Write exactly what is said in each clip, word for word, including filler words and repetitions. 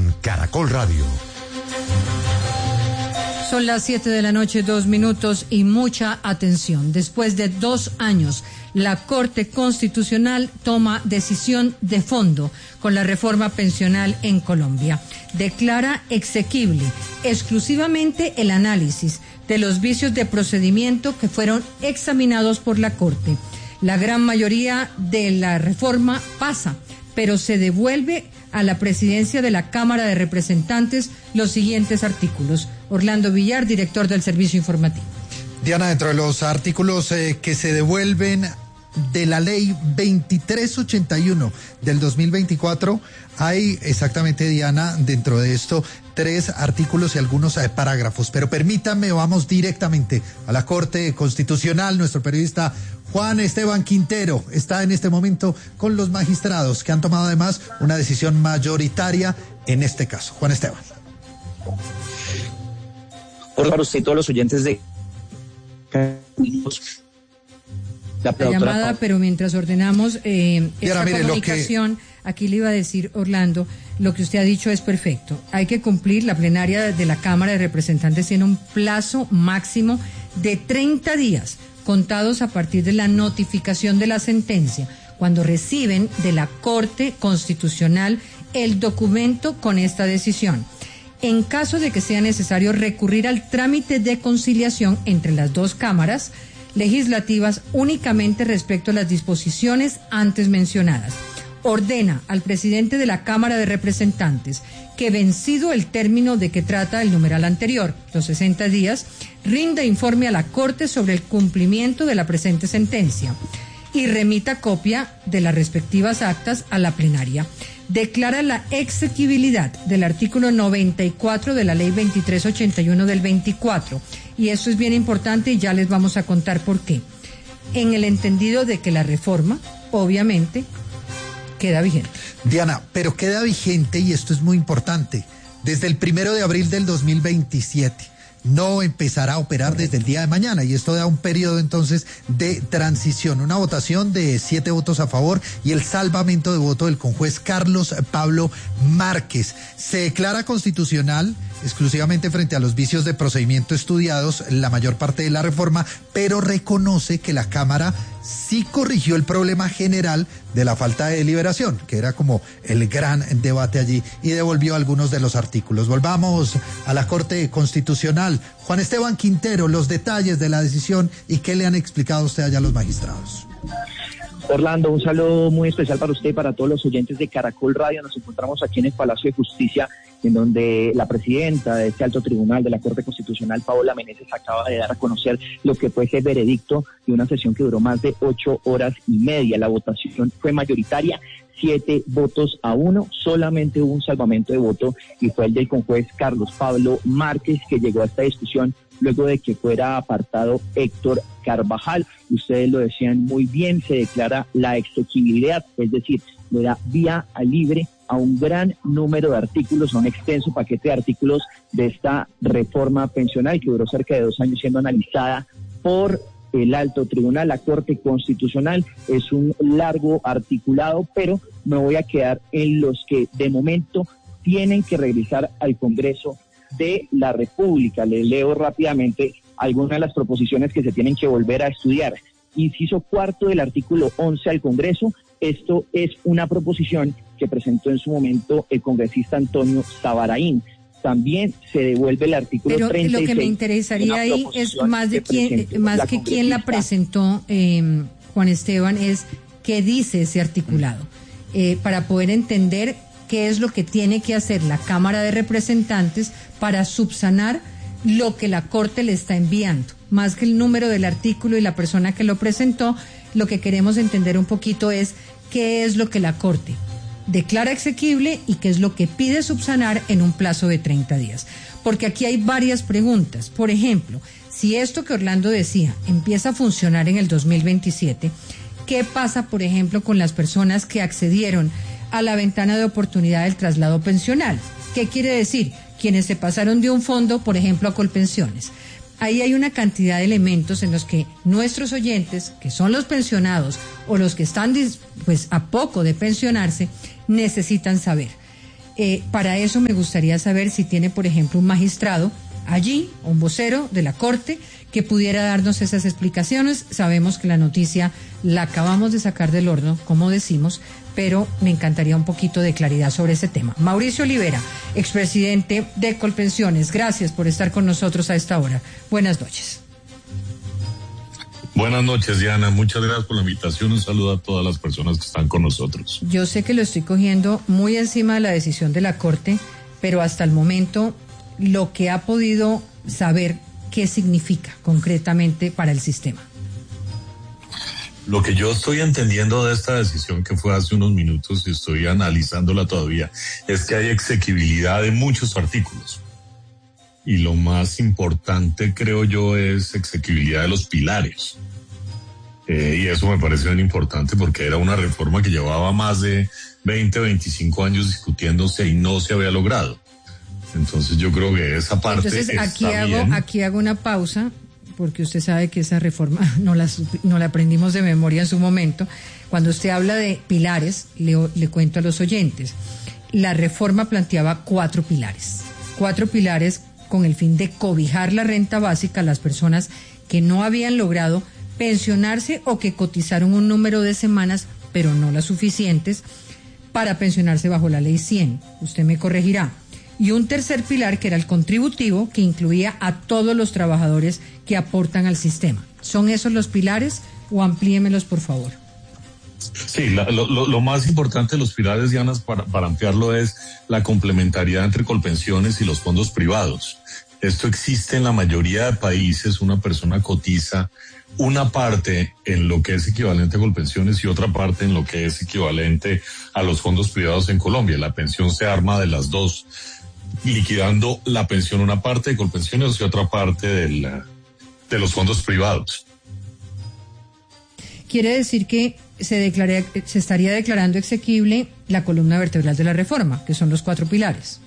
en Caracol Radio. Son las siete de la noche, dos minutos, y mucha atención. Después de dos años, la Corte Constitucional toma decisión de fondo con la reforma pensional en Colombia. Declara exequible exclusivamente el análisis de los vicios de procedimiento que fueron examinados por la Corte. La gran mayoría de la reforma pasa, pero se devuelve a la presidencia de la Cámara de Representantes los siguientes artículos. Orlando Villar, director del Servicio Informativo. Diana, dentro de los artículos eh, que se devuelven de la ley veintitrés ochenta y uno del dos mil veinticuatro, hay exactamente, Diana, dentro de esto tres artículos y algunos eh, parágrafos, pero permítanme, vamos directamente a la Corte Constitucional. Nuestro periodista Juan Esteban Quintero está en este momento con los magistrados que han tomado además una decisión mayoritaria en este caso. Juan Esteban. Hola para usted y todos los oyentes de la, la llamada, pero mientras ordenamos eh, esta mire, comunicación, que... aquí le iba a decir, Orlando, lo que usted ha dicho es perfecto. Hay que cumplir, la plenaria de la Cámara de Representantes tiene un plazo máximo de treinta días, contados a partir de la notificación de la sentencia, cuando reciben de la Corte Constitucional el documento con esta decisión. En caso de que sea necesario recurrir al trámite de conciliación entre las dos cámaras legislativas únicamente respecto a las disposiciones antes mencionadas, ordena al presidente de la Cámara de Representantes que, vencido el término de que trata el numeral anterior, los sesenta días, rinda informe a la Corte sobre el cumplimiento de la presente sentencia y remita copia de las respectivas actas a la plenaria. Declara la exequibilidad del artículo noventa y cuatro de la ley veintitrés ochenta y uno del veinticuatro, y eso es bien importante y ya les vamos a contar por qué. En el entendido de que la reforma, obviamente, queda vigente. Diana, pero queda vigente, y esto es muy importante, desde el primero de abril del dos mil veintisiete. No empezará a operar desde el día de mañana, y esto da un periodo entonces de transición, una votación de siete votos a favor y el salvamento de voto del conjuez Carlos Pablo Márquez. Se declara constitucional exclusivamente frente a los vicios de procedimiento estudiados la mayor parte de la reforma, pero reconoce que la Cámara sí corrigió el problema general de la falta de deliberación, que era como el gran debate allí, y devolvió algunos de los artículos. Volvamos a la Corte Constitucional. Juan Esteban Quintero, los detalles de la decisión y qué le han explicado a usted allá a los magistrados. Orlando, un saludo muy especial para usted y para todos los oyentes de Caracol Radio. Nos encontramos aquí en el Palacio de Justicia, en donde la presidenta de este alto tribunal de la Corte Constitucional, Paola Meneses, acaba de dar a conocer lo que fue ese veredicto de una sesión que duró más de ocho horas y media. La votación fue mayoritaria, siete votos a uno, solamente hubo un salvamento de voto y fue el del conjuez Carlos Pablo Márquez, que llegó a esta discusión luego de que fuera apartado Héctor Carvajal. Ustedes lo decían muy bien, se declara la exequibilidad, es decir, le da vía libre a un gran número de artículos, a un extenso paquete de artículos de esta reforma pensional que duró cerca de dos años siendo analizada por el alto tribunal, la Corte Constitucional. Es un largo articulado, pero me voy a quedar en los que de momento tienen que regresar al Congreso de la República. Les leo rápidamente algunas de las proposiciones que se tienen que volver a estudiar. Inciso cuarto del artículo once al Congreso. Esto es una proposición que presentó en su momento el congresista Antonio Sabaraín. También se devuelve el artículo Pero treinta y seis. Lo que me interesaría ahí es más de quién, más que quién la presentó, eh, Juan Esteban, es qué dice ese articulado, eh, para poder entender qué es lo que tiene que hacer la Cámara de Representantes para subsanar lo que la Corte le está enviando. Más que el número del artículo y la persona que lo presentó, lo que queremos entender un poquito es qué es lo que la Corte declara exequible y qué es lo que pide subsanar en un plazo de treinta días. Porque aquí hay varias preguntas. Por ejemplo, si esto que Orlando decía empieza a funcionar en el dos mil veintisiete, ¿qué pasa, por ejemplo, con las personas que accedieron a la ventana de oportunidad del traslado pensional? ¿Qué quiere decir? Quienes se pasaron de un fondo, por ejemplo, a Colpensiones. Ahí hay una cantidad de elementos en los que nuestros oyentes, que son los pensionados o los que están pues a poco de pensionarse, necesitan saber. Eh, para eso me gustaría saber si tiene, por ejemplo, un magistrado allí, un vocero de la Corte, que pudiera darnos esas explicaciones. Sabemos que la noticia la acabamos de sacar del horno, como decimos, pero me encantaría un poquito de claridad sobre ese tema. Mauricio Olivera, expresidente de Colpensiones, gracias por estar con nosotros a esta hora. Buenas noches. Buenas noches, Diana. Muchas gracias por la invitación. Un saludo a todas las personas que están con nosotros. Yo sé que lo estoy cogiendo muy encima de la decisión de la Corte, pero hasta el momento lo que ha podido saber, ¿qué significa concretamente para el sistema? Lo que yo estoy entendiendo de esta decisión, que fue hace unos minutos y estoy analizándola todavía, es que hay exequibilidad de muchos artículos. Y lo más importante, creo yo, es exequibilidad de los pilares. Eh, y eso me parece bien importante porque era una reforma que llevaba más de veinte, veinticinco años discutiéndose y no se había logrado. Entonces yo creo que esa parte Entonces aquí está hago bien. aquí hago una pausa, porque usted sabe que esa reforma no la, no la aprendimos de memoria en su momento. Cuando usted habla de pilares, le, le cuento a los oyentes, la reforma planteaba cuatro pilares, cuatro pilares con el fin de cobijar la renta básica a las personas que no habían logrado pensionarse o que cotizaron un número de semanas, pero no las suficientes, para pensionarse bajo la ley cien. Usted me corregirá. Y un tercer pilar que era el contributivo, que incluía a todos los trabajadores que aportan al sistema. ¿Son esos los pilares o amplíemelos, por favor? Sí, la, lo, lo más importante de los pilares, Diana, para, para ampliarlo, es la complementariedad entre Colpensiones y los fondos privados. Esto existe en la mayoría de países. Una persona cotiza una parte en lo que es equivalente a Colpensiones y otra parte en lo que es equivalente a los fondos privados en Colombia. La pensión se arma de las dos, liquidando la pensión una parte de Colpensiones y otra parte de, la, de los fondos privados. Quiere decir que se, declare, se estaría declarando exequible la columna vertebral de la reforma, que son los cuatro pilares.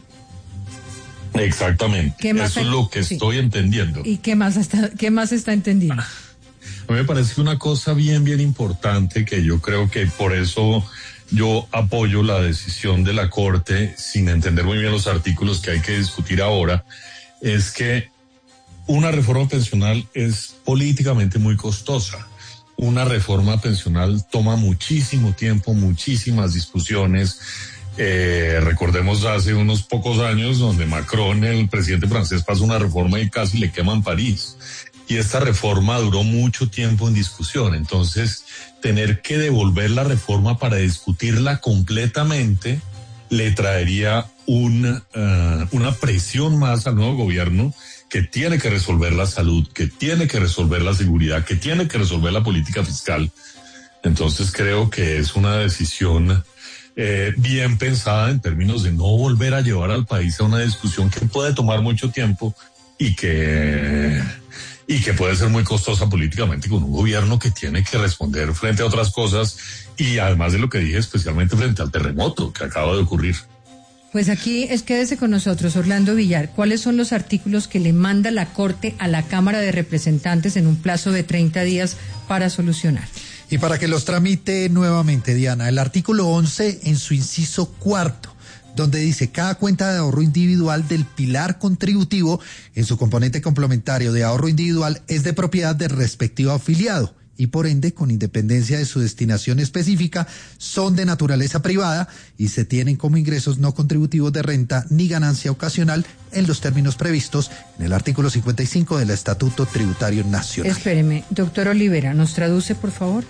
Exactamente. ¿Qué más Eso hay? es lo que Sí. estoy entendiendo. ¿Y qué más está, qué más está entendiendo? A mí me parece una cosa bien, bien importante, que yo creo que por eso yo apoyo la decisión de la Corte, sin entender muy bien los artículos que hay que discutir ahora, es que una reforma pensional es políticamente muy costosa. Una reforma pensional toma muchísimo tiempo, muchísimas discusiones. Eh, recordemos hace unos pocos años donde Macron, el presidente francés, pasó una reforma y casi le queman París. Y esta reforma duró mucho tiempo en discusión. Entonces, tener que devolver la reforma para discutirla completamente le traería un, uh, una presión más al nuevo gobierno, que tiene que resolver la salud, que tiene que resolver la seguridad, que tiene que resolver la política fiscal. Entonces creo que es una decisión eh, bien pensada en términos de no volver a llevar al país a una discusión que puede tomar mucho tiempo y que, y que puede ser muy costosa políticamente, con un gobierno que tiene que responder frente a otras cosas y además de lo que dije, especialmente frente al terremoto que acaba de ocurrir. Pues aquí es quédese con nosotros, Orlando Villar. ¿Cuáles son los artículos que le manda la Corte a la Cámara de Representantes en un plazo de treinta días para solucionar? Y para que los tramite nuevamente, Diana, el artículo once en su inciso cuarto, donde dice: cada cuenta de ahorro individual del pilar contributivo en su componente complementario de ahorro individual es de propiedad del respectivo afiliado y por ende, con independencia de su destinación específica, son de naturaleza privada y se tienen como ingresos no contributivos de renta ni ganancia ocasional en los términos previstos en el artículo cincuenta y cinco del Estatuto Tributario Nacional. Espéreme, doctor Olivera, ¿nos traduce, por favor?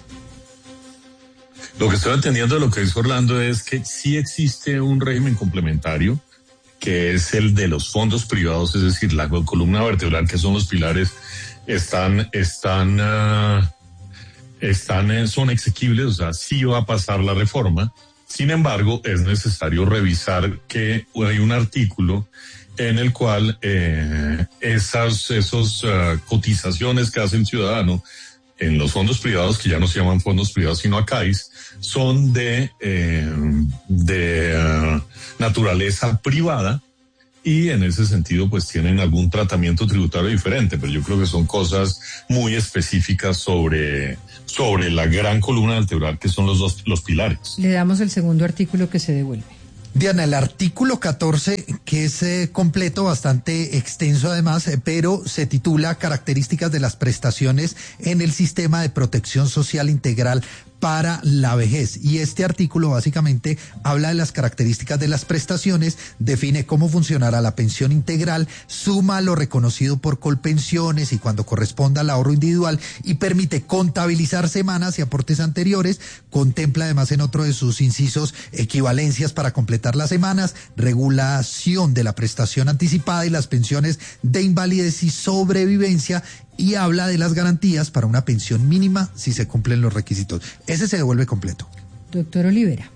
Lo que estoy entendiendo de lo que dice Orlando es que sí existe un régimen complementario, que es el de los fondos privados, es decir, la columna vertebral, que son los pilares, están, están, uh, están, son exequibles, o sea, sí va a pasar la reforma. Sin embargo, es necesario revisar que hay un artículo en el cual eh, esas esos, uh, cotizaciones que hace el ciudadano en los fondos privados, que ya no se llaman fondos privados sino ACAIS, son de, eh, de uh, naturaleza privada y en ese sentido pues tienen algún tratamiento tributario diferente, pero yo creo que son cosas muy específicas sobre, sobre la gran columna vertebral que son los dos, los pilares. Le damos el segundo artículo que se devuelve. Diana, el artículo catorce, que es eh, completo, bastante extenso además, eh, pero se titula Características de las prestaciones en el sistema de protección social integral para la vejez. Y este artículo básicamente habla de las características de las prestaciones, define cómo funcionará la pensión integral, suma lo reconocido por Colpensiones y cuando corresponda al ahorro individual y permite contabilizar semanas y aportes anteriores, contempla además en otro de sus incisos equivalencias para completar las semanas, regulación de la prestación anticipada y las pensiones de invalidez y sobrevivencia, y habla de las garantías para una pensión mínima si se cumplen los requisitos. Ese se devuelve completo. Doctor Olivera.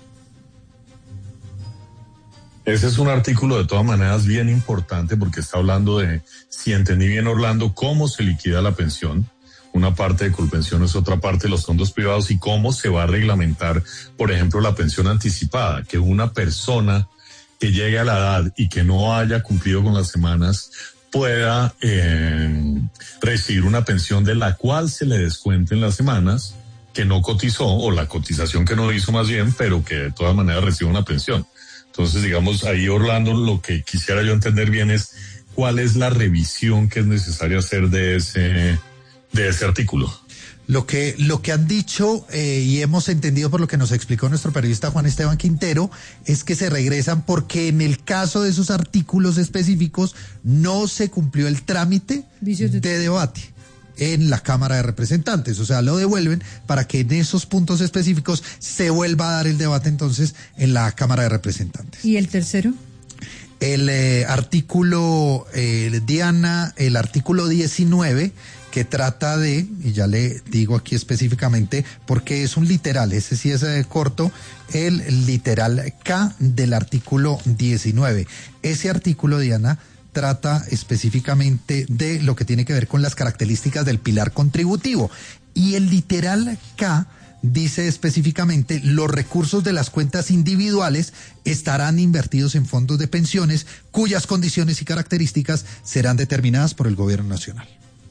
Ese es un artículo de todas maneras bien importante porque está hablando de, si entendí bien Orlando, cómo se liquida la pensión. Una parte de Colpensiones, otra parte de los fondos privados y cómo se va a reglamentar, por ejemplo, la pensión anticipada, que una persona que llegue a la edad y que no haya cumplido con las semanas pueda eh, recibir una pensión de la cual se le descuenten las semanas que no cotizó o la cotización que no hizo más bien, pero que de todas maneras recibe una pensión. Entonces, digamos, ahí Orlando, lo que quisiera yo entender bien es cuál es la revisión que es necesaria hacer de ese, de ese artículo. Lo que, lo que han dicho eh, y hemos entendido por lo que nos explicó nuestro periodista Juan Esteban Quintero es que se regresan porque en el caso de esos artículos específicos no se cumplió el trámite de debate en la Cámara de Representantes, o sea, lo devuelven para que en esos puntos específicos se vuelva a dar el debate entonces en la Cámara de Representantes. ¿Y el tercero? El eh, artículo, eh, Diana, el artículo diecinueve, que trata de, y ya le digo aquí específicamente, porque es un literal, ese sí es eh, corto, el literal K del artículo diecinueve. Ese artículo, Diana, trata específicamente de lo que tiene que ver con las características del pilar contributivo. Y el literal K dice específicamente los recursos de las cuentas individuales estarán invertidos en fondos de pensiones cuyas condiciones y características serán determinadas por el gobierno nacional.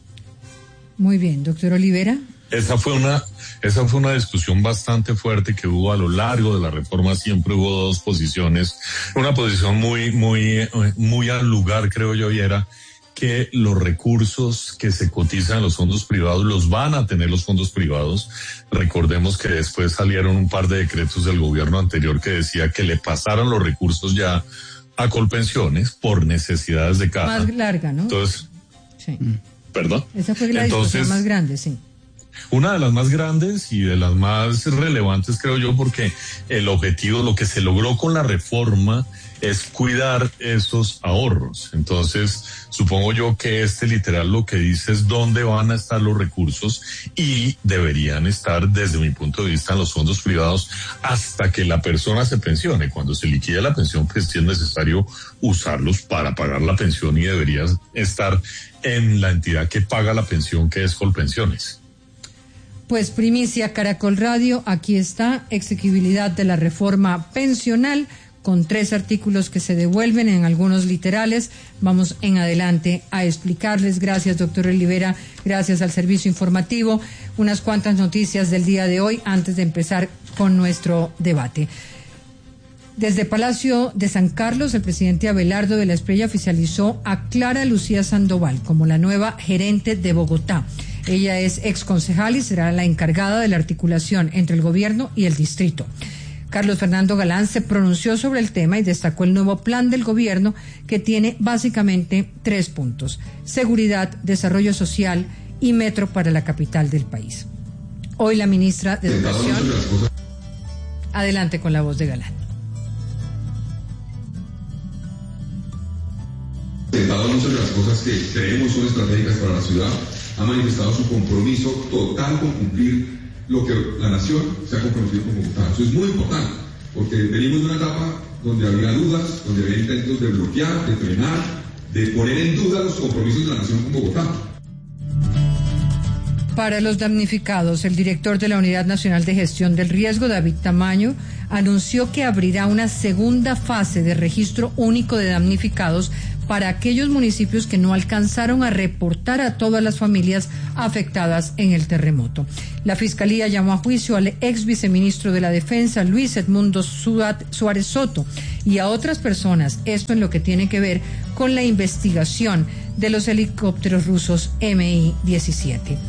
Muy bien, doctor Olivera. Esa fue una, esa fue una discusión bastante fuerte que hubo a lo largo de la reforma. Siempre hubo dos posiciones. Una posición muy, muy, muy al lugar, creo yo, y era que los recursos que se cotizan en los fondos privados los van a tener los fondos privados. Recordemos que después salieron un par de decretos del gobierno anterior que decía que le pasaron los recursos ya a Colpensiones por necesidades de caja. Más larga, ¿no? Entonces, sí. ¿Perdón? Esa fue la Entonces, discusión más grande, sí. Una de las más grandes y de las más relevantes, creo yo, porque el objetivo, lo que se logró con la reforma es cuidar esos ahorros. Entonces, supongo yo que este literal lo que dice es dónde van a estar los recursos y deberían estar, desde mi punto de vista, en los fondos privados hasta que la persona se pensione. Cuando se liquida la pensión, pues sí es necesario usarlos para pagar la pensión y debería estar en la entidad que paga la pensión, que es Colpensiones. Pues primicia Caracol Radio, aquí está, exequibilidad de la reforma pensional, con tres artículos que se devuelven en algunos literales. Vamos en adelante a explicarles. Gracias, doctor Olivera, gracias al servicio informativo. Unas cuantas noticias del día de hoy antes de empezar con nuestro debate. Desde Palacio de San Carlos, el presidente Abelardo de la Espriella oficializó a Clara Lucía Sandoval como la nueva gerente de Bogotá. Ella es exconcejal y será la encargada de la articulación entre el gobierno y el distrito. Carlos Fernando Galán se pronunció sobre el tema y destacó el nuevo plan del gobierno que tiene básicamente tres puntos: seguridad, desarrollo social y metro para la capital del país. Hoy la ministra de Educación. Adelante con la voz de Galán. Presentado muchas de las cosas que creemos son estratégicas para la ciudad, ha manifestado su compromiso total con cumplir lo que la nación se ha comprometido con Bogotá. Eso es muy importante, porque venimos de una etapa donde había dudas, donde había intentos de bloquear, de frenar, de poner en duda los compromisos de la nación con Bogotá. Para los damnificados, el director de la Unidad Nacional de Gestión del Riesgo, David Tamayo, anunció que abrirá una segunda fase de registro único de damnificados para aquellos municipios que no alcanzaron a reportar a todas las familias afectadas en el terremoto. La Fiscalía llamó a juicio al ex viceministro de la Defensa, Luis Edmundo Suárez Soto, y a otras personas, esto en lo que tiene que ver con la investigación de los helicópteros rusos M I diecisiete.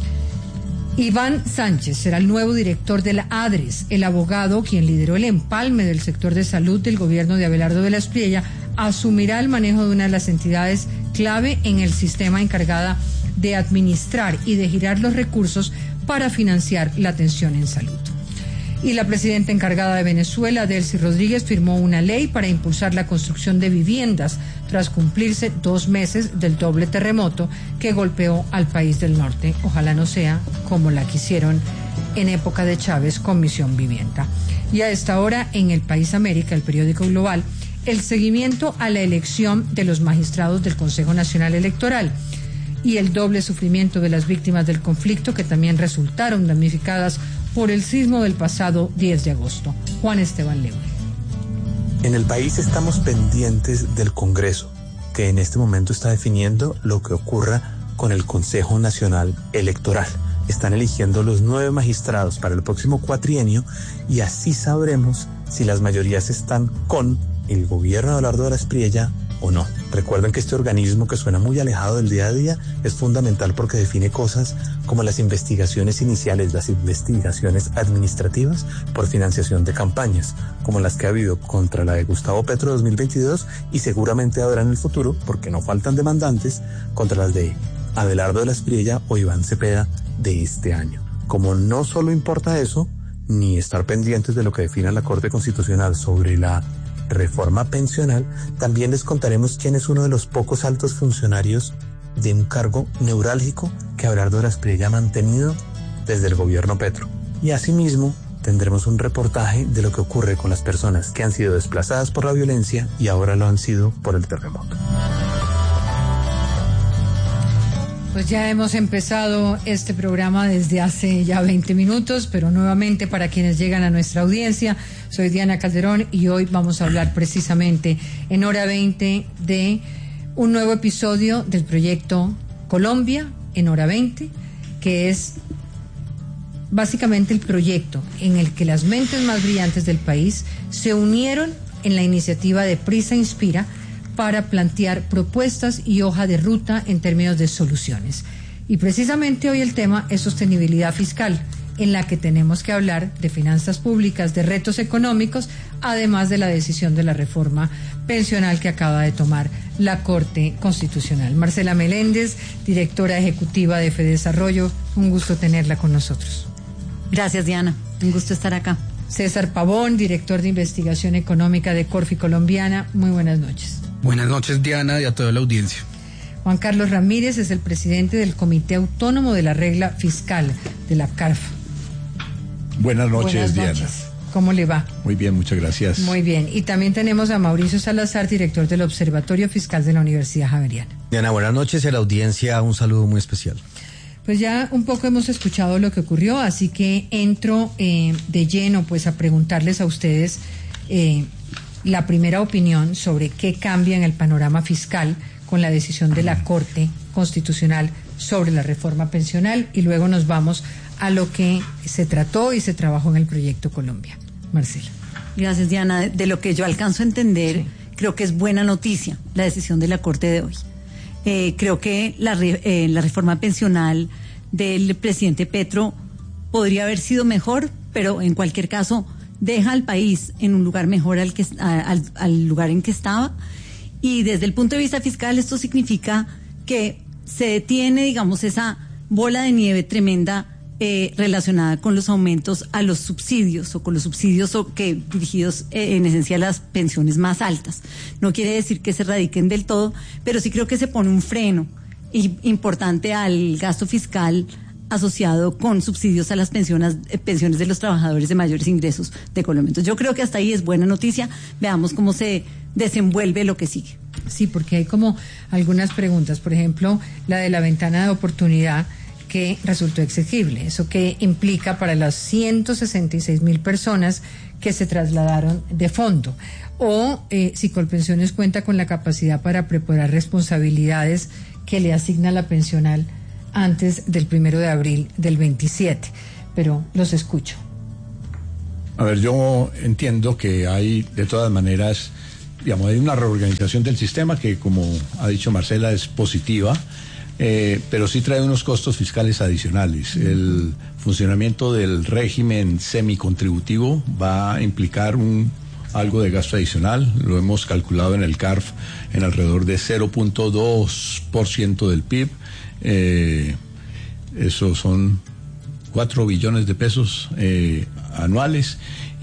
Iván Sánchez será el nuevo director de la ADRES. El abogado, quien lideró el empalme del sector de salud del gobierno de Abelardo de la Espriella, asumirá el manejo de una de las entidades clave en el sistema encargada de administrar y de girar los recursos para financiar la atención en salud. Y la presidenta encargada de Venezuela, Delcy Rodríguez, firmó una ley para impulsar la construcción de viviendas tras cumplirse dos meses del doble terremoto que golpeó al país del norte. Ojalá no sea como la que hicieron en época de Chávez con Misión Vivienda. Y a esta hora, en El País América, el periódico global, el seguimiento a la elección de los magistrados del Consejo Nacional Electoral y el doble sufrimiento de las víctimas del conflicto que también resultaron damnificadas por el sismo del pasado diez de agosto. Juan Esteban León. En el país estamos pendientes del Congreso, que en este momento está definiendo lo que ocurra con el Consejo Nacional Electoral. Están eligiendo los nueve magistrados para el próximo cuatrienio y así sabremos si las mayorías están con el gobierno de Abelardo de la Espriella o no. Recuerden que este organismo, que suena muy alejado del día a día, es fundamental porque define cosas como las investigaciones iniciales, las investigaciones administrativas por financiación de campañas, como las que ha habido contra la de Gustavo Petro dos mil veintidós y seguramente habrá en el futuro, porque no faltan demandantes, contra las de Abelardo de la Espriella o Iván Cepeda de este año. Como no solo importa eso, ni estar pendientes de lo que defina la Corte Constitucional sobre la reforma pensional, también les contaremos quién es uno de los pocos altos funcionarios de un cargo neurálgico que Abelardo de la Espriella ha mantenido desde el gobierno Petro. Y asimismo tendremos un reportaje de lo que ocurre con las personas que han sido desplazadas por la violencia y ahora lo han sido por el terremoto. Pues ya hemos empezado este programa desde hace ya veinte minutos, pero nuevamente para quienes llegan a nuestra audiencia, soy Diana Calderón y hoy vamos a hablar precisamente en hora veinte de un nuevo episodio del proyecto Colombia en hora veinte, que es básicamente el proyecto en el que las mentes más brillantes del país se unieron en la iniciativa de Prisa Inspira para plantear propuestas y hoja de ruta en términos de soluciones. Y precisamente hoy el tema es sostenibilidad fiscal, en la que tenemos que hablar de finanzas públicas, de retos económicos, además de la decisión de la reforma pensional que acaba de tomar la Corte Constitucional. Marcela Meléndez, directora ejecutiva de Fedesarrollo, un gusto tenerla con nosotros. Gracias, Diana. Un gusto estar acá. César Pavón, director de investigación económica de Corfi Colombiana. Muy buenas noches. Buenas noches, Diana, y a toda la audiencia. Juan Carlos Ramírez es el presidente del Comité Autónomo de la Regla Fiscal de la CARF. Buenas noches, Buenas Diana. noches. ¿Cómo le va? Muy bien, muchas gracias. Muy bien. Y también tenemos a Mauricio Salazar, director del Observatorio Fiscal de la Universidad Javeriana. Diana, buenas noches. A la audiencia, un saludo muy especial. Pues ya un poco hemos escuchado lo que ocurrió, así que entro eh, de lleno pues a preguntarles a ustedes eh, la primera opinión sobre qué cambia en el panorama fiscal con la decisión de la Corte Constitucional sobre la reforma pensional y luego nos vamos a lo que se trató y se trabajó en el proyecto Colombia. Marcela. Gracias, Diana. De lo que yo alcanzo a entender, sí, creo que es buena noticia la decisión de la Corte de hoy. Eh, creo que la, re, eh, la reforma pensional del presidente Petro podría haber sido mejor, pero en cualquier caso deja al país en un lugar mejor al, que, a, al, al lugar en que estaba. Y desde el punto de vista fiscal esto significa que se detiene, digamos, esa bola de nieve tremenda eh, relacionada con los aumentos a los subsidios o con los subsidios o que dirigidos eh, en esencia a las pensiones más altas. No quiere decir que se radiquen del todo, pero sí creo que se pone un freno y, importante al gasto fiscal asociado con subsidios a las pensiones, eh, pensiones de los trabajadores de mayores ingresos de Colombia. Entonces yo creo que hasta ahí es buena noticia. Veamos cómo se desenvuelve lo que sigue. Sí, porque hay como algunas preguntas, por ejemplo, la de la ventana de oportunidad que resultó exequible. Eso que implica para las ciento sesenta y seis mil personas que se trasladaron de fondo. O eh, si Colpensiones cuenta con la capacidad para preparar responsabilidades que le asigna la pensional antes del primero de abril del veintisiete. Pero los escucho. A ver, yo entiendo que hay, de todas maneras, digamos, hay una reorganización del sistema que, como ha dicho Marcela, es positiva, eh, pero sí trae unos costos fiscales adicionales. El funcionamiento del régimen semicontributivo va a implicar un algo de gasto adicional, lo hemos calculado en el C A R F en alrededor de cero punto dos por ciento del P I B, eh, eso son cuatro billones de pesos eh, anuales,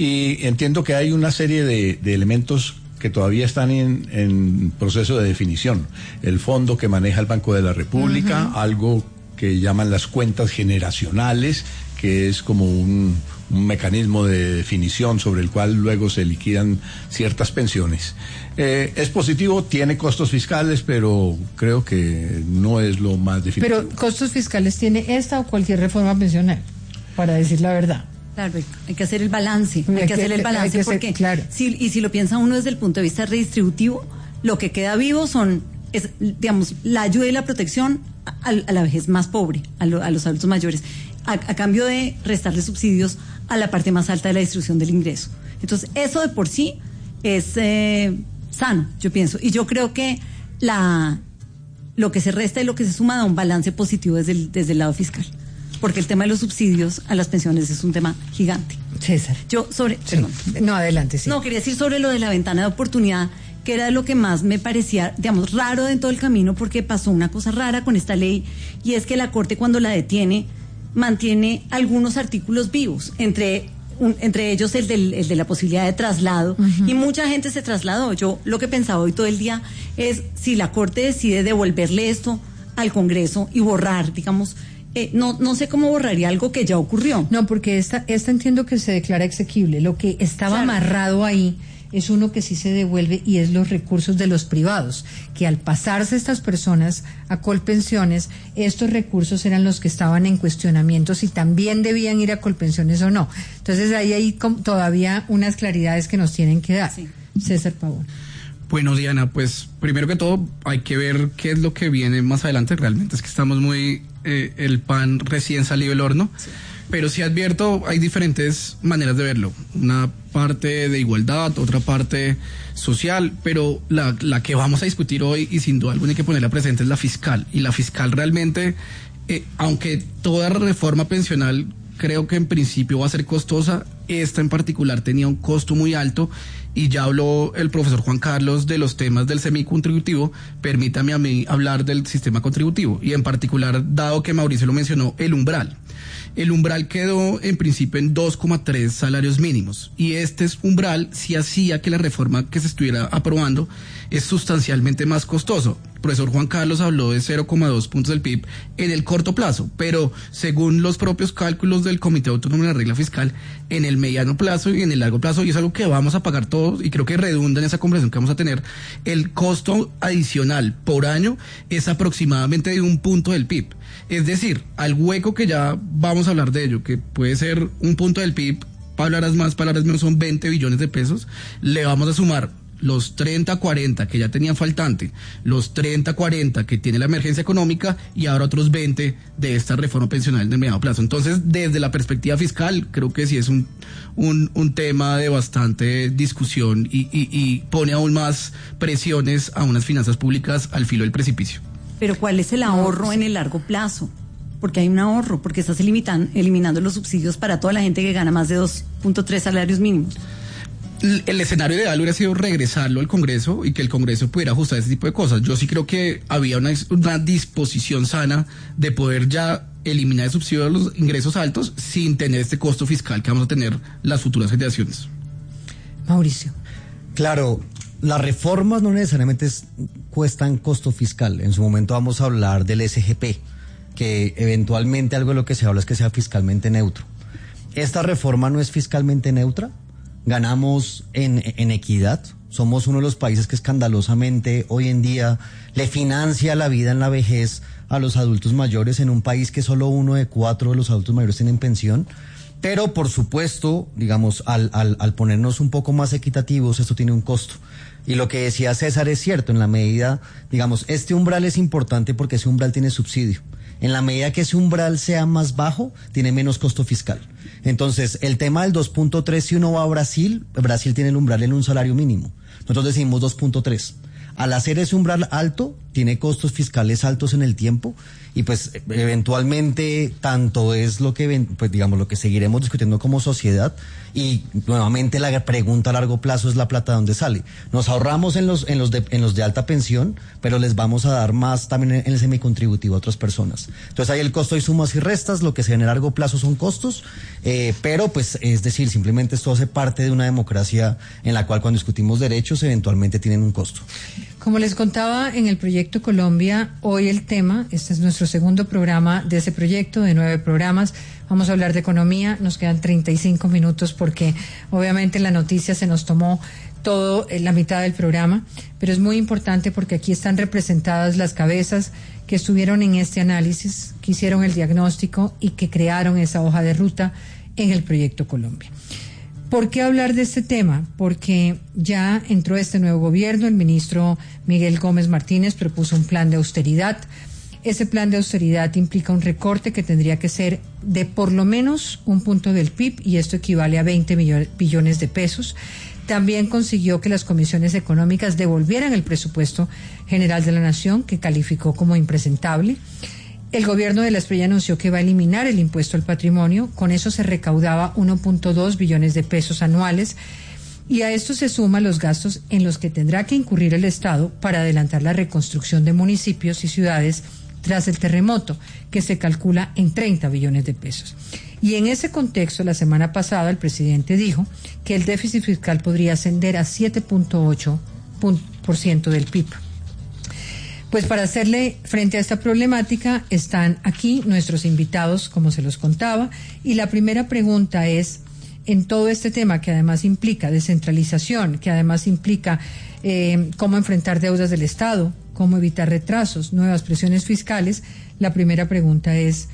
y entiendo que hay una serie de, de elementos que todavía están en, en proceso de definición. El fondo que maneja el Banco de la República, uh-huh. algo que llaman las cuentas generacionales, que es como un, un mecanismo de definición sobre el cual luego se liquidan ciertas pensiones. Eh, es positivo, tiene costos fiscales, pero creo que no es lo más definitivo. Pero costos fiscales tiene esta o cualquier reforma pensional, para decir la verdad. Claro, hay que hacer el balance, hay, hay que, que hacer el balance porque, hacer, claro. si, y si lo piensa uno desde el punto de vista redistributivo, lo que queda vivo son, es, digamos, la ayuda y la protección a, a la vejez más pobre, a, lo, a los adultos mayores, a, a cambio de restarle subsidios a la parte más alta de la distribución del ingreso. Entonces, eso de por sí es eh, sano, yo pienso, y yo creo que la lo que se resta y lo que se suma da un balance positivo desde el, desde el lado fiscal. Porque el tema de los subsidios a las pensiones es un tema gigante. César. Yo sobre... Sí. Perdón. No, adelante, sí. No, quería decir sobre lo de la ventana de oportunidad, que era lo que más me parecía, digamos, raro en todo el camino, porque pasó una cosa rara con esta ley, y es que la Corte, cuando la detiene, mantiene algunos artículos vivos, entre... Un, entre ellos el, del, el de la posibilidad de traslado, uh-huh. y mucha gente se trasladó. Yo lo que pensaba hoy todo el día es si la Corte decide devolverle esto al Congreso y borrar, digamos, eh, no no sé cómo borraría algo que ya ocurrió. No, porque esta, esta entiendo que se declara exequible. Lo que estaba claro. amarrado ahí es uno que sí se devuelve, y es los recursos de los privados, que al pasarse estas personas a Colpensiones, estos recursos eran los que estaban en cuestionamiento si también debían ir a Colpensiones o no. Entonces ahí hay todavía unas claridades que nos tienen que dar. Sí. César Pavón. Bueno, Diana, pues primero que todo hay que ver qué es lo que viene más adelante. Realmente es que estamos muy, eh, el pan recién salido del horno. Sí. Pero sí advierto, hay diferentes maneras de verlo. Una parte de igualdad, otra parte social, pero la, la que vamos a discutir hoy, y sin duda alguna hay que ponerla presente, es la fiscal. Y la fiscal realmente, eh, aunque toda reforma pensional creo que en principio va a ser costosa, esta en particular tenía un costo muy alto, y ya habló el profesor Juan Carlos de los temas del semicontributivo. Permítame a mí hablar del sistema contributivo, y en particular, dado que Mauricio lo mencionó, el umbral. El umbral quedó en principio en dos coma tres salarios mínimos, y este umbral sí hacía que la reforma que se estuviera aprobando es sustancialmente más costoso. El profesor Juan Carlos habló de cero coma dos puntos del P I B en el corto plazo, pero según los propios cálculos del Comité Autónomo de la Regla Fiscal, en el mediano plazo y en el largo plazo, y es algo que vamos a pagar todos, y creo que redunda en esa conversación que vamos a tener, el costo adicional por año es aproximadamente de un punto del P I B. Es decir, al hueco que ya vamos a hablar de ello, que puede ser un punto del P I B, palabras más, palabras menos, son veinte billones de pesos, le vamos a sumar los treinta, cuarenta que ya tenían faltante, los treinta, cuarenta que tiene la emergencia económica, y ahora otros veinte de esta reforma pensional del mediano plazo. Entonces, desde la perspectiva fiscal, creo que sí es un, un, un tema de bastante discusión, y, y, y pone aún más presiones a unas finanzas públicas al filo del precipicio. Pero ¿cuál es el ahorro en el largo plazo? Porque hay un ahorro, porque estás eliminan, eliminando los subsidios para toda la gente que gana más de dos punto tres salarios mínimos. El escenario ideal hubiera sido regresarlo al Congreso y que el Congreso pudiera ajustar ese tipo de cosas. Yo sí creo que había una, una disposición sana de poder ya eliminar el subsidio de los ingresos altos sin tener este costo fiscal que vamos a tener las futuras generaciones. Mauricio. Claro, las reformas no necesariamente es, cuestan costo fiscal. En su momento vamos a hablar del S G P, que eventualmente algo de lo que se habla es que sea fiscalmente neutro. Esta reforma no es fiscalmente neutra. Ganamos en, en equidad, Somos uno de los países que escandalosamente hoy en día le financia la vida en la vejez a los adultos mayores, en un país que solo uno de cuatro de los adultos mayores tienen pensión. Pero, por supuesto, digamos, al, al, al ponernos un poco más equitativos, esto tiene un costo. Y lo que decía César es cierto, en la medida, digamos, este umbral es importante porque ese umbral tiene subsidio. En la medida que ese umbral sea más bajo, tiene menos costo fiscal. Entonces, el tema del dos punto tres, si uno va a Brasil, Brasil tiene el umbral en un salario mínimo. Nosotros decimos dos punto tres. Al hacer ese umbral alto, tiene costos fiscales altos en el tiempo y pues eventualmente tanto es lo que, pues digamos, lo que seguiremos discutiendo como sociedad y nuevamente la pregunta a largo plazo es la plata de dónde sale. Nos ahorramos en los, en los de, en los de alta pensión, pero les vamos a dar más también en el semicontributivo a otras personas. Entonces hay el costo y sumas y restas, lo que se genera a largo plazo son costos, eh, pero pues es decir, simplemente esto hace parte de una democracia en la cual cuando discutimos derechos eventualmente tienen un costo. Como les contaba en el Proyecto Colombia, hoy el tema, este es nuestro segundo programa de ese proyecto, de nueve programas, vamos a hablar de economía, nos quedan treinta y cinco minutos porque obviamente la noticia se nos tomó todo en la mitad del programa, pero es muy importante porque aquí están representadas las cabezas que estuvieron en este análisis, que hicieron el diagnóstico y que crearon esa hoja de ruta en el Proyecto Colombia. ¿Por qué hablar de este tema? Porque ya entró este nuevo gobierno, el ministro Miguel Gómez Martínez propuso un plan de austeridad. Ese plan de austeridad implica un recorte que tendría que ser de por lo menos un punto del P I B y esto equivale a veinte billones de pesos. También consiguió que las comisiones económicas devolvieran el presupuesto general de la Nación, que calificó como impresentable. El gobierno de la Espriella anunció que va a eliminar el impuesto al patrimonio, con eso se recaudaba uno punto dos billones de pesos anuales y a esto se suman los gastos en los que tendrá que incurrir el Estado para adelantar la reconstrucción de municipios y ciudades tras el terremoto, que se calcula en treinta billones de pesos. Y en ese contexto, la semana pasada el presidente dijo que el déficit fiscal podría ascender a siete punto ocho por ciento del P I B. Pues para hacerle frente a esta problemática están aquí nuestros invitados, como se los contaba, y la primera pregunta es, en todo este tema que además implica descentralización, que además implica eh, cómo enfrentar deudas del Estado, cómo evitar retrasos, nuevas presiones fiscales, la primera pregunta es,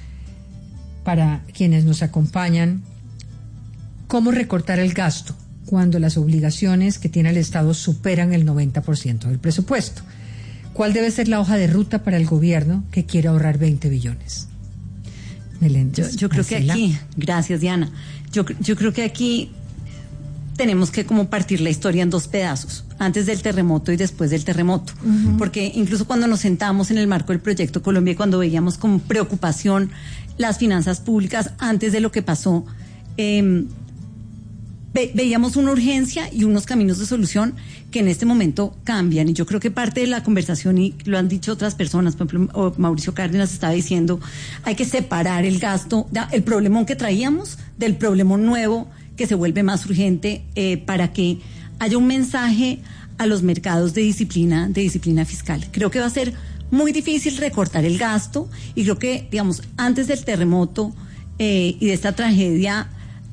para quienes nos acompañan, ¿cómo recortar el gasto cuando las obligaciones que tiene el Estado superan el noventa por ciento del presupuesto? ¿Cuál debe ser la hoja de ruta para el gobierno que quiere ahorrar veinte billones? Yo, yo creo que aquí, gracias Diana, yo, yo creo que aquí tenemos que como partir la historia en dos pedazos, antes del terremoto y después del terremoto, uh-huh. Porque incluso cuando nos sentamos en el marco del Proyecto Colombia, cuando veíamos con preocupación las finanzas públicas antes de lo que pasó, eh, ve, veíamos una urgencia y unos caminos de solución que en este momento cambian, y yo creo que parte de la conversación, y lo han dicho otras personas, por ejemplo Mauricio Cárdenas estaba diciendo, hay que separar el gasto, el problemón que traíamos del problemón nuevo que se vuelve más urgente, eh, para que haya un mensaje a los mercados de disciplina, de disciplina fiscal. Creo que va a ser muy difícil recortar el gasto, y creo que, digamos, antes del terremoto eh, y de esta tragedia,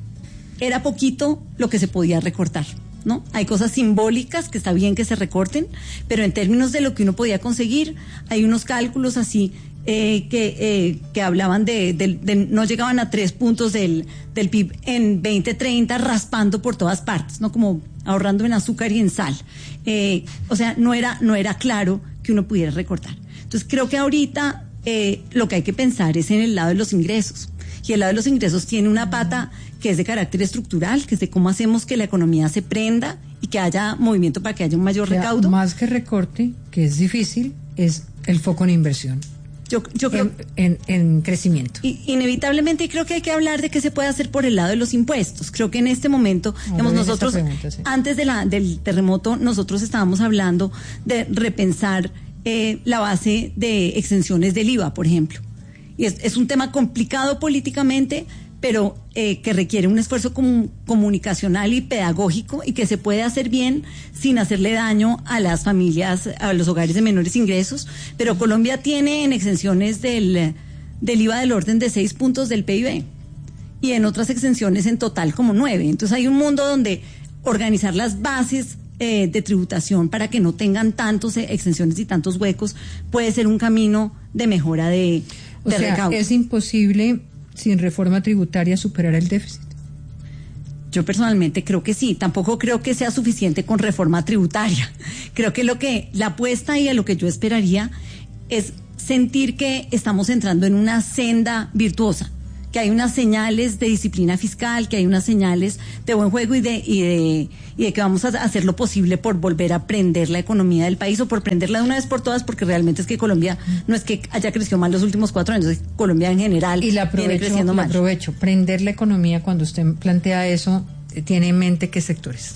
era poquito lo que se podía recortar, ¿no? Hay cosas simbólicas que está bien que se recorten, pero en términos de lo que uno podía conseguir, hay unos cálculos así eh, que, eh, que hablaban de, de, de no llegaban a tres puntos del, del P I B en veinte treinta, raspando por todas partes, ¿no? Como ahorrando en azúcar y en sal. Eh, o sea, no era, no era claro que uno pudiera recortar. Entonces creo que ahorita eh, lo que hay que pensar es en el lado de los ingresos. Y el lado de los ingresos tiene una pata que es de carácter estructural, que es de cómo hacemos que la economía se prenda y que haya movimiento para que haya un mayor recaudo. Más que recorte, que es difícil, es el foco en inversión. Yo, yo creo en, en, en crecimiento. Y, inevitablemente creo que hay que hablar de qué se puede hacer por el lado de los impuestos. Creo que en este momento, digamos, nosotros, pregunta, sí. antes de la, del terremoto, nosotros estábamos hablando de repensar eh, la base de exenciones del I V A, por ejemplo. Y es, es un tema complicado políticamente, pero eh, que requiere un esfuerzo com- comunicacional y pedagógico, y que se puede hacer bien sin hacerle daño a las familias, a los hogares de menores ingresos. Pero Colombia tiene en exenciones del, del I V A del orden de seis puntos del P I B, y en otras exenciones en total como nueve. Entonces hay un mundo donde organizar las bases eh, de tributación para que no tengan tantas eh, exenciones y tantos huecos, puede ser un camino de mejora de, o de sea, recaudo. ¿es imposible sin reforma tributaria superar el déficit? Yo personalmente creo que sí, tampoco creo que sea suficiente con reforma tributaria. Creo que lo que la apuesta y a lo que yo esperaría es sentir que estamos entrando en una senda virtuosa, que hay unas señales de disciplina fiscal, que hay unas señales de buen juego y de y de y de que vamos a hacer lo posible por volver a prender la economía del país o por prenderla de una vez por todas, porque realmente es que Colombia no es que haya crecido mal los últimos cuatro años, es que Colombia en general y la viene aprovecho, creciendo la mal. aprovecho, prender la economía, cuando usted plantea eso, ¿tiene en mente qué sectores?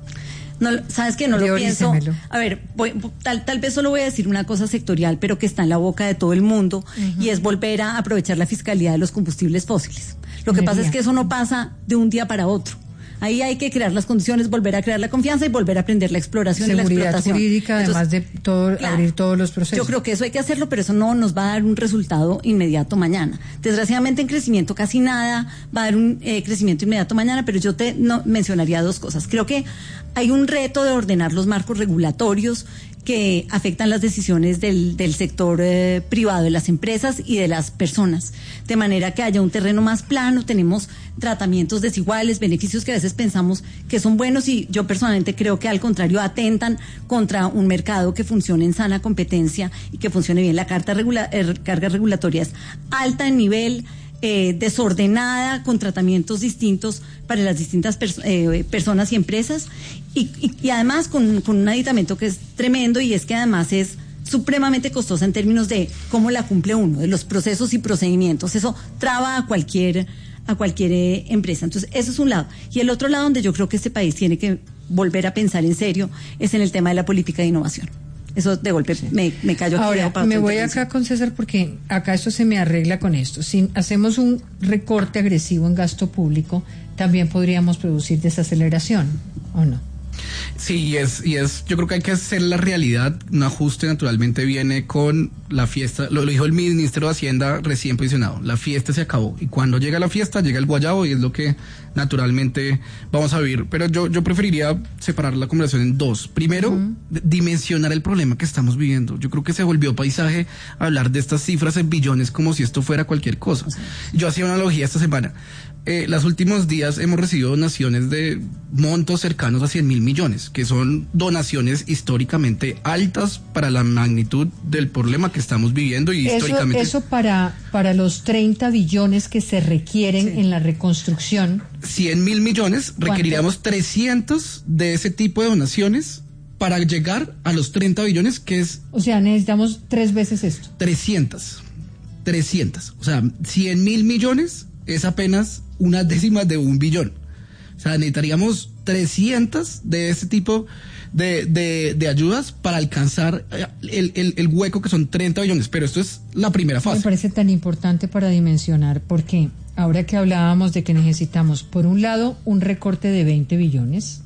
No, sabes que no lo pienso. Priorícemelo. A ver, voy, tal, tal vez solo voy a decir una cosa sectorial, pero que está en la boca de todo el mundo, uh-huh. y es volver a aprovechar la fiscalidad de los combustibles fósiles. Lo que pasa es que eso no pasa de un día para otro. Ahí hay que crear las condiciones, volver a crear la confianza y volver a aprender la exploración Seguridad y la explotación. Jurídica, Entonces, además de todo, claro, abrir todos los procesos. Yo creo que eso hay que hacerlo, pero eso no nos va a dar un resultado inmediato mañana. Desgraciadamente en crecimiento casi nada va a dar un eh, crecimiento inmediato mañana, pero yo te no, mencionaría dos cosas. Creo que hay un reto de ordenar los marcos regulatorios que afectan las decisiones del, del sector eh, privado, de las empresas y de las personas, de manera que haya un terreno más plano. Tenemos tratamientos desiguales, beneficios que a veces pensamos que son buenos y yo personalmente creo que al contrario atentan contra un mercado que funcione en sana competencia y que funcione bien. La carta regula, eh, carga regulatoria es alta en nivel, Eh, desordenada, con tratamientos distintos para las distintas pers- eh, personas y empresas, y, y, y además con, con un aditamento que es tremendo, y es que además es supremamente costosa en términos de cómo la cumple uno, de los procesos y procedimientos. Eso traba a cualquier, a cualquier eh, empresa. Entonces, eso es un lado. Y el otro lado donde yo creo que este país tiene que volver a pensar en serio es en el tema de la política de innovación. Eso de golpe sí. me, me cayó. Ahora, me voy acá con César porque acá esto se me arregla con esto. Si hacemos un recorte agresivo en gasto público, también podríamos producir desaceleración, ¿o no? Sí, y es, y es, yo creo que hay que hacer la realidad. Un ajuste naturalmente viene con la fiesta. Lo, lo dijo el ministro de Hacienda recién posicionado. La fiesta se acabó. Y cuando llega la fiesta, llega el guayabo, y es lo que naturalmente vamos a vivir. Pero yo, yo preferiría separar la conversación en dos. Primero, uh-huh. dimensionar el problema que estamos viviendo. Yo creo que se volvió paisaje hablar de estas cifras en billones como si esto fuera cualquier cosa. Yo hacía una analogía esta semana. Eh, los últimos días hemos recibido donaciones de montos cercanos a cien mil millones, que son donaciones históricamente altas para la magnitud del problema que estamos viviendo y eso, históricamente. Eso para, para los treinta billones que se requieren sí. en la reconstrucción. cien mil millones, requeriríamos trescientos de ese tipo de donaciones para llegar a los treinta billones, que es... O sea, necesitamos tres veces esto. trescientos. trescientos. O sea, cien mil millones es apenas una décima de un billón. O sea, necesitaríamos trescientos de ese tipo de, de, de ayudas para alcanzar el, el, el hueco que son treinta billones. Pero esto es la primera fase. Me parece tan importante para dimensionar, porque ahora que hablábamos de que necesitamos, por un lado, un recorte de veinte billones,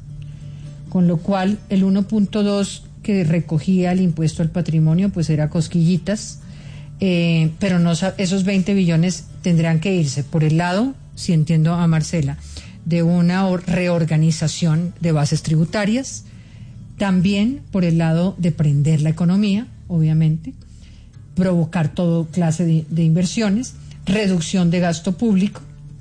con lo cual el uno punto dos que recogía el impuesto al patrimonio, pues era cosquillitas, eh, pero no, esos veinte billones tendrán que irse por el lado, si entiendo a Marcela, de una reorganización de bases tributarias, también por el lado de prender la economía, obviamente, provocar toda clase de, de inversiones, reducción de gasto público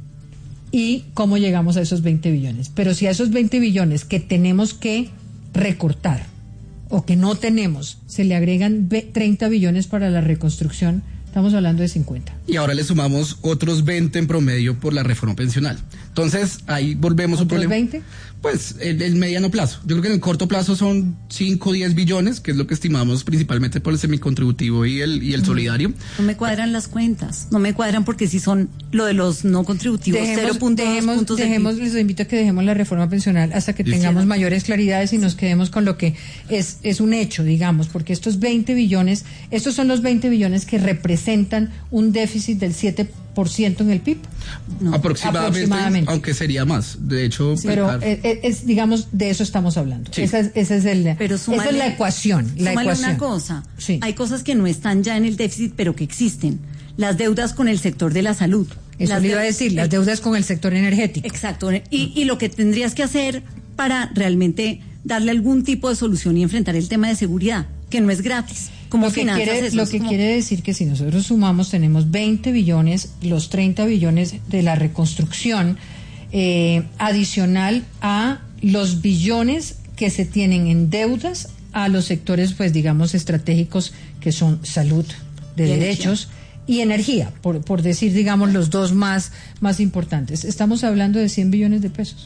y cómo llegamos a esos veinte billones. Pero si a esos veinte billones que tenemos que recortar o que no tenemos, se le agregan treinta billones para la reconstrucción, estamos hablando de cincuenta. Y ahora le sumamos otros veinte en promedio por la reforma pensional. Entonces, ahí volvemos a un problema. veinte? Pues, el, el mediano plazo. Yo creo que en el corto plazo son cinco o diez billones, que es lo que estimamos principalmente por el semicontributivo y el, y el solidario. No me cuadran las cuentas. No me cuadran porque si son lo de los no contributivos, cero punto dos puntos. Dejemos, les invito a que dejemos la reforma pensional hasta que tengamos mayores claridades y nos quedemos con lo que es, es un hecho, digamos, porque estos veinte billones, estos son los veinte billones que representan un déficit del siete por ciento en el P I B. No. Aproximadamente, aproximadamente, aunque sería más. De hecho, sí, pero es, es, digamos, de eso estamos hablando. Sí. Esa, es, esa, es el, pero súmale, esa es la ecuación. La ecuación. Una cosa, sí. Hay cosas que no están ya en el déficit, pero que existen. Las deudas con el sector de la salud. Eso las le iba a decir, las deudas con el sector energético. Exacto. Y, y lo que tendrías que hacer para realmente darle algún tipo de solución y enfrentar el tema de seguridad, que no es gratis. Como lo que finanzas, quiere, eso lo es que como... quiere decir que si nosotros sumamos, tenemos veinte billones, los treinta billones de la reconstrucción, eh, adicional a los billones que se tienen en deudas a los sectores, pues digamos, estratégicos, que son salud, de y derechos energía. y energía, por, por decir, digamos, los dos más, más importantes. Estamos hablando de cien billones de pesos.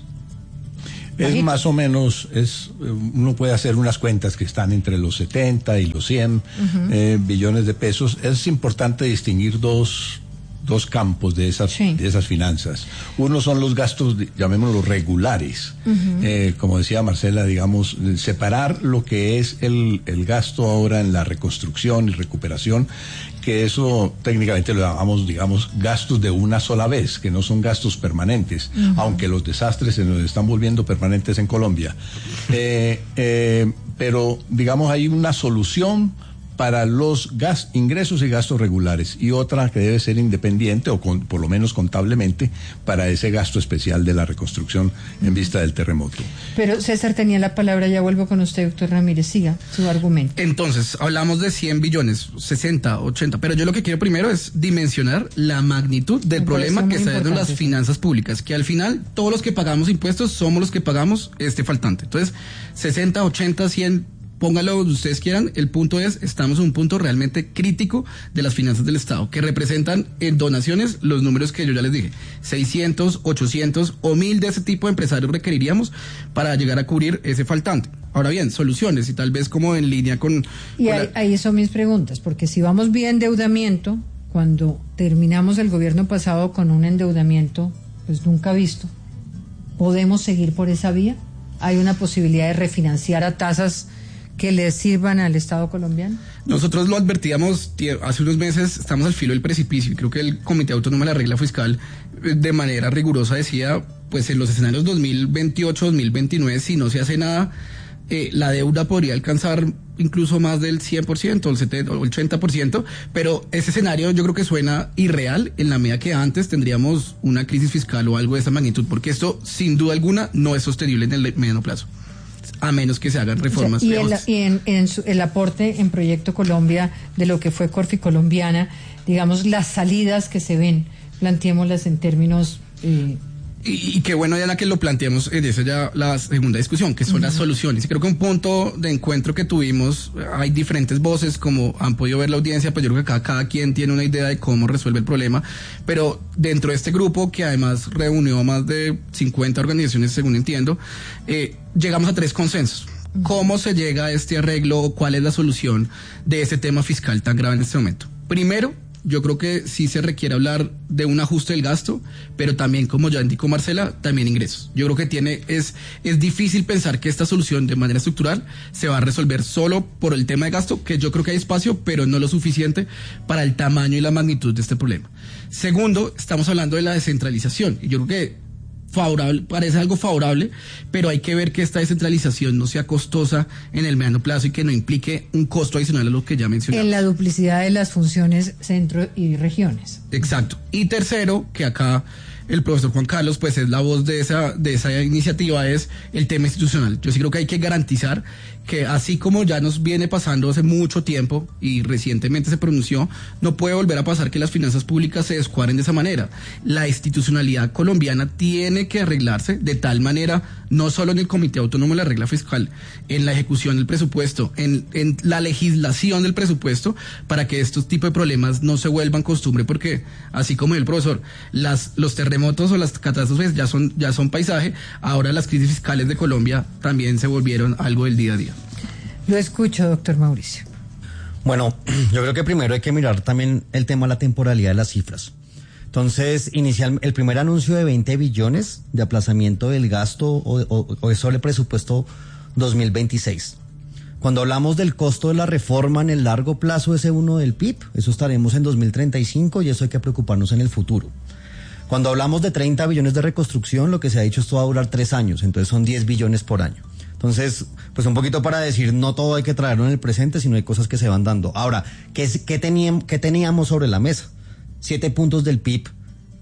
Es Bajito. más o menos, es uno puede hacer unas cuentas que están entre los setenta y los cien uh-huh. eh, billones de pesos. Es importante distinguir dos, dos campos de esas, sí. de esas finanzas. Uno son los gastos, llamémoslos regulares. Uh-huh. Eh, como decía Marcela, digamos, separar lo que es el, el gasto ahora en la reconstrucción y recuperación, que eso técnicamente lo llamamos, digamos, gastos de una sola vez, que no son gastos permanentes, uh-huh. aunque los desastres se nos están volviendo permanentes en Colombia. Eh, eh, pero, digamos, hay una solución para los gas, ingresos y gastos regulares, y otra que debe ser independiente, o con, por lo menos contablemente, para ese gasto especial de la reconstrucción en vista del terremoto. Pero César tenía la palabra, ya vuelvo con usted, doctor Ramírez, siga su argumento. Entonces, hablamos de cien billones, sesenta, ochenta, pero yo lo que quiero primero es dimensionar la magnitud del Me problema que está dando las finanzas públicas, que al final todos los que pagamos impuestos somos los que pagamos este faltante. Entonces, sesenta, ochenta, cien... póngalo donde ustedes quieran, el punto es, estamos en un punto realmente crítico de las finanzas del Estado, que representan en donaciones los números que yo ya les dije, seiscientos, ochocientos o mil de ese tipo de empresarios requeriríamos para llegar a cubrir ese faltante. Ahora bien, soluciones y tal vez como en línea con... Y con ahí, la... ahí son mis preguntas, porque si vamos vía endeudamiento, cuando terminamos el gobierno pasado con un endeudamiento pues nunca visto, ¿podemos seguir por esa vía? ¿Hay una posibilidad de refinanciar a tasas que le sirvan al Estado colombiano? Nosotros lo advertíamos hace unos meses, estamos al filo del precipicio, y creo que el Comité Autónomo de la Regla Fiscal de manera rigurosa decía, pues en los escenarios dos mil veintiocho, dos mil veintinueve, si no se hace nada, eh, la deuda podría alcanzar incluso más del cien por ciento, el setenta o el ochenta por ciento, pero ese escenario yo creo que suena irreal en la medida que antes tendríamos una crisis fiscal o algo de esa magnitud, porque esto sin duda alguna no es sostenible en el mediano plazo, a menos que se hagan reformas. O sea, y el, y en, en su, el aporte en Proyecto Colombia de lo que fue Corfi Colombiana, digamos, las salidas que se ven, planteémoslas en términos... Eh, Y, y qué bueno ya la que lo planteamos en esa ya la segunda discusión, que son uh-huh. las soluciones. Y creo que un punto de encuentro que tuvimos, hay diferentes voces, como han podido ver la audiencia, pues yo creo que cada, cada quien tiene una idea de cómo resuelve el problema, pero dentro de este grupo, que además reunió a más de cincuenta organizaciones, según entiendo, eh, llegamos a tres consensos. Uh-huh. ¿Cómo se llega a este arreglo? ¿Cuál es la solución de este tema fiscal tan grave en este momento? Primero, yo creo que sí se requiere hablar de un ajuste del gasto, pero también, como ya indicó Marcela, también ingresos. Yo creo que tiene es es difícil pensar que esta solución de manera estructural se va a resolver solo por el tema de gasto, que yo creo que hay espacio, pero no lo suficiente para el tamaño y la magnitud de este problema. Segundo, estamos hablando de la descentralización, y yo creo que favorable, parece algo favorable, pero hay que ver que esta descentralización no sea costosa en el mediano plazo y que no implique un costo adicional a lo que ya mencionamos. En la duplicidad de las funciones centro y regiones. Exacto. Y tercero, que acá el profesor Juan Carlos pues es la voz de esa de esa iniciativa, es el tema institucional. Yo sí creo que hay que garantizar que, así como ya nos viene pasando hace mucho tiempo y recientemente se pronunció, no puede volver a pasar que las finanzas públicas se descuadren de esa manera. La institucionalidad colombiana tiene que arreglarse de tal manera, no solo en el Comité Autónomo de la Regla Fiscal, en la ejecución del presupuesto, en, en la legislación del presupuesto, para que estos tipos de problemas no se vuelvan costumbre, porque así como el profesor, las los terremotos o las catástrofes ya son ya son paisaje, ahora las crisis fiscales de Colombia también se volvieron algo del día a día. Lo escucho, doctor Mauricio. Bueno, yo creo que primero hay que mirar también el tema de la temporalidad de las cifras. Entonces, inicial, el primer anuncio de veinte billones de aplazamiento del gasto o, o, o es sobre el presupuesto dos mil veintiséis. Cuando hablamos del costo de la reforma en el largo plazo, ese uno del P I B, eso estaremos en dos mil treinta y cinco y eso hay que preocuparnos en el futuro. Cuando hablamos de treinta billones de reconstrucción, lo que se ha dicho, esto va a durar tres años, entonces son diez billones por año. Entonces, pues un poquito para decir, no todo hay que traerlo en el presente, sino hay cosas que se van dando. Ahora, ¿qué, qué, teníamos, qué teníamos sobre la mesa? Siete puntos del P I B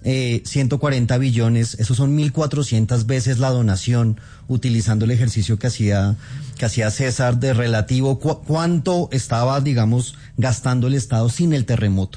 eh, ciento cuarenta billones, esos son mil cuatrocientas veces la donación, utilizando el ejercicio que hacía, que hacía César de relativo cu- cuánto estaba, digamos, gastando el Estado sin el terremoto.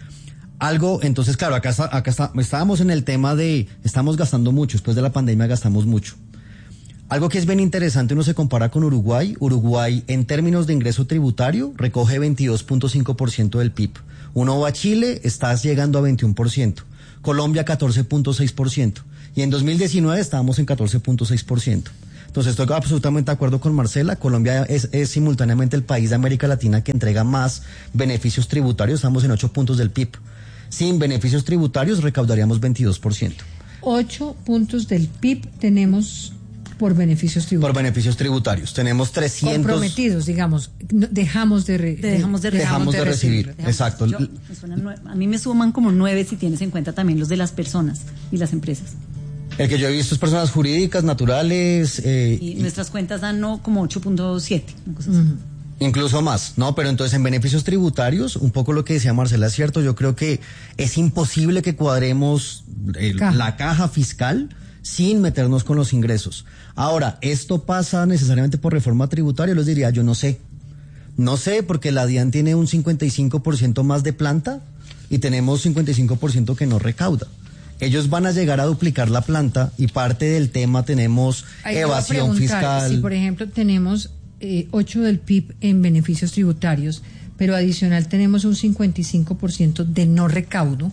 Algo, entonces, claro, acá, está, acá está, estábamos en el tema de, estamos gastando mucho, después de la pandemia gastamos mucho. Algo que es bien interesante, uno se compara con Uruguay. Uruguay, en términos de ingreso tributario, recoge veintidós punto cinco por ciento del P I B. Uno va a Chile, estás llegando a veintiuno por ciento. Colombia, catorce punto seis por ciento. Y en dos mil diecinueve estábamos en catorce punto seis por ciento. Entonces, estoy absolutamente de acuerdo con Marcela. Colombia es, es simultáneamente el país de América Latina que entrega más beneficios tributarios. Estamos en ocho puntos del P I B. Sin beneficios tributarios recaudaríamos veintidós por ciento. Ocho puntos del P I B tenemos por beneficios tributarios. Por beneficios tributarios. Tenemos trescientos... Comprometidos, digamos. No, dejamos de, re, dejamos de, dejamos de, de recibir. recibir. Dejamos, Exacto. Yo, me suena nueve, a mí me suman como nueve si tienes en cuenta también los de las personas y las empresas. El que yo he visto es personas jurídicas, naturales... Eh, y, y nuestras cuentas dan no, como ocho punto siete. Uh-huh. Incluso más, ¿no? Pero entonces en beneficios tributarios, un poco lo que decía Marcela es cierto, yo creo que es imposible que cuadremos el, caja. la caja fiscal sin meternos con los ingresos. Ahora, ¿esto pasa necesariamente por reforma tributaria? Les diría, yo no sé. No sé, porque la DIAN tiene un cincuenta y cinco por ciento más de planta y tenemos cincuenta y cinco por ciento que no recauda. Ellos van a llegar a duplicar la planta y parte del tema tenemos Hay evasión fiscal. Si, por ejemplo, tenemos eh, ocho del P I B en beneficios tributarios, pero adicional tenemos un cincuenta y cinco por ciento de no recaudo,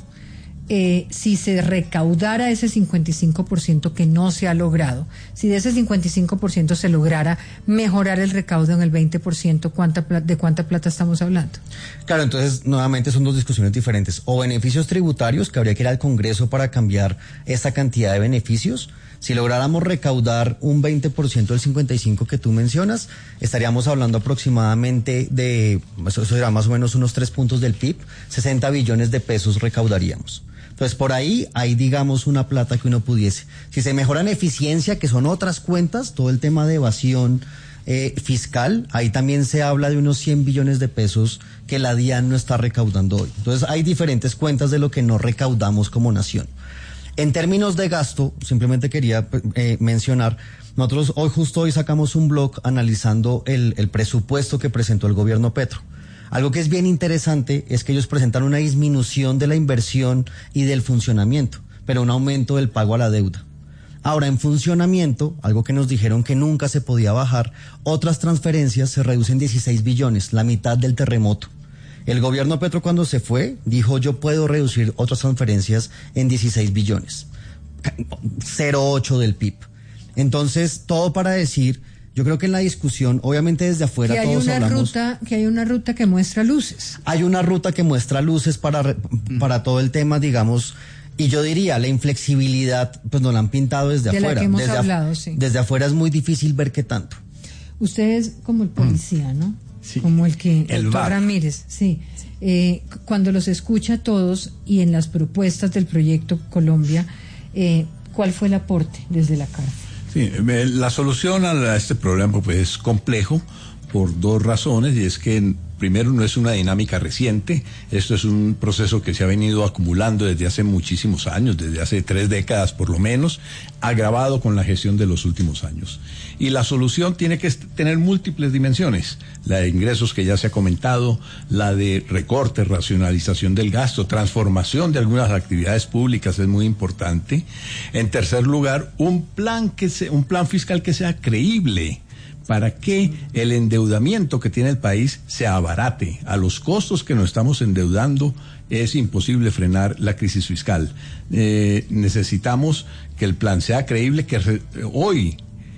Eh, si se recaudara ese cincuenta y cinco por ciento que no se ha logrado, si de ese cincuenta y cinco por ciento se lograra mejorar el recaudo en el veinte por ciento, ¿cuánta pla- ¿de cuánta plata estamos hablando? Claro, entonces nuevamente son dos discusiones diferentes. O beneficios tributarios, que habría que ir al Congreso para cambiar esta cantidad de beneficios. Si lográramos recaudar un veinte por ciento del cincuenta y cinco por ciento que tú mencionas, estaríamos hablando aproximadamente de, eso será más o menos unos tres puntos del P I B, sesenta billones de pesos recaudaríamos. Entonces, por ahí hay, digamos, una plata que uno pudiese. Si se mejora en eficiencia, que son otras cuentas, todo el tema de evasión eh, fiscal, ahí también se habla de unos cien billones de pesos que la DIAN no está recaudando hoy. Entonces, hay diferentes cuentas de lo que no recaudamos como nación. En términos de gasto, simplemente quería eh, mencionar, nosotros hoy, justo hoy sacamos un blog analizando el, el presupuesto que presentó el gobierno Petro. Algo que es bien interesante es que ellos presentan una disminución de la inversión y del funcionamiento, pero un aumento del pago a la deuda. Ahora, en funcionamiento, algo que nos dijeron que nunca se podía bajar, otras transferencias se reducen dieciséis billones, la mitad del terremoto. El gobierno Petro, cuando se fue, dijo yo puedo reducir otras transferencias en dieciséis billones, cero coma ocho del P I B. Entonces, todo para decir... Yo creo que en la discusión, obviamente desde afuera que hay todos una hablamos... Ruta, que hay una ruta que muestra luces. Hay una ruta que muestra luces para, para todo el tema, digamos, y yo diría, la inflexibilidad, pues nos la han pintado desde de afuera. La que hemos desde, hablado, af- sí. desde afuera es muy difícil ver qué tanto. Usted es como el policía, ¿no? Sí. Como el que... El doctor V A R. Ramírez, sí. Eh, cuando los escucha a todos y en las propuestas del proyecto Colombia, eh, ¿cuál fue el aporte desde la cárcel? Sí, la solución a este problema pues es complejo por dos razones, y es que primero no es una dinámica reciente, esto es un proceso que se ha venido acumulando desde hace muchísimos años, desde hace tres décadas por lo menos, agravado con la gestión de los últimos años. Y la solución tiene que tener múltiples dimensiones, la de ingresos que ya se ha comentado, la de recorte, racionalización del gasto, transformación de algunas actividades públicas es muy importante. En tercer lugar, un plan que se, un plan fiscal que sea creíble, para que el endeudamiento que tiene el país se abarate. A los costos que nos estamos endeudando es imposible frenar la crisis fiscal. Eh, necesitamos que el plan sea creíble, que re, hoy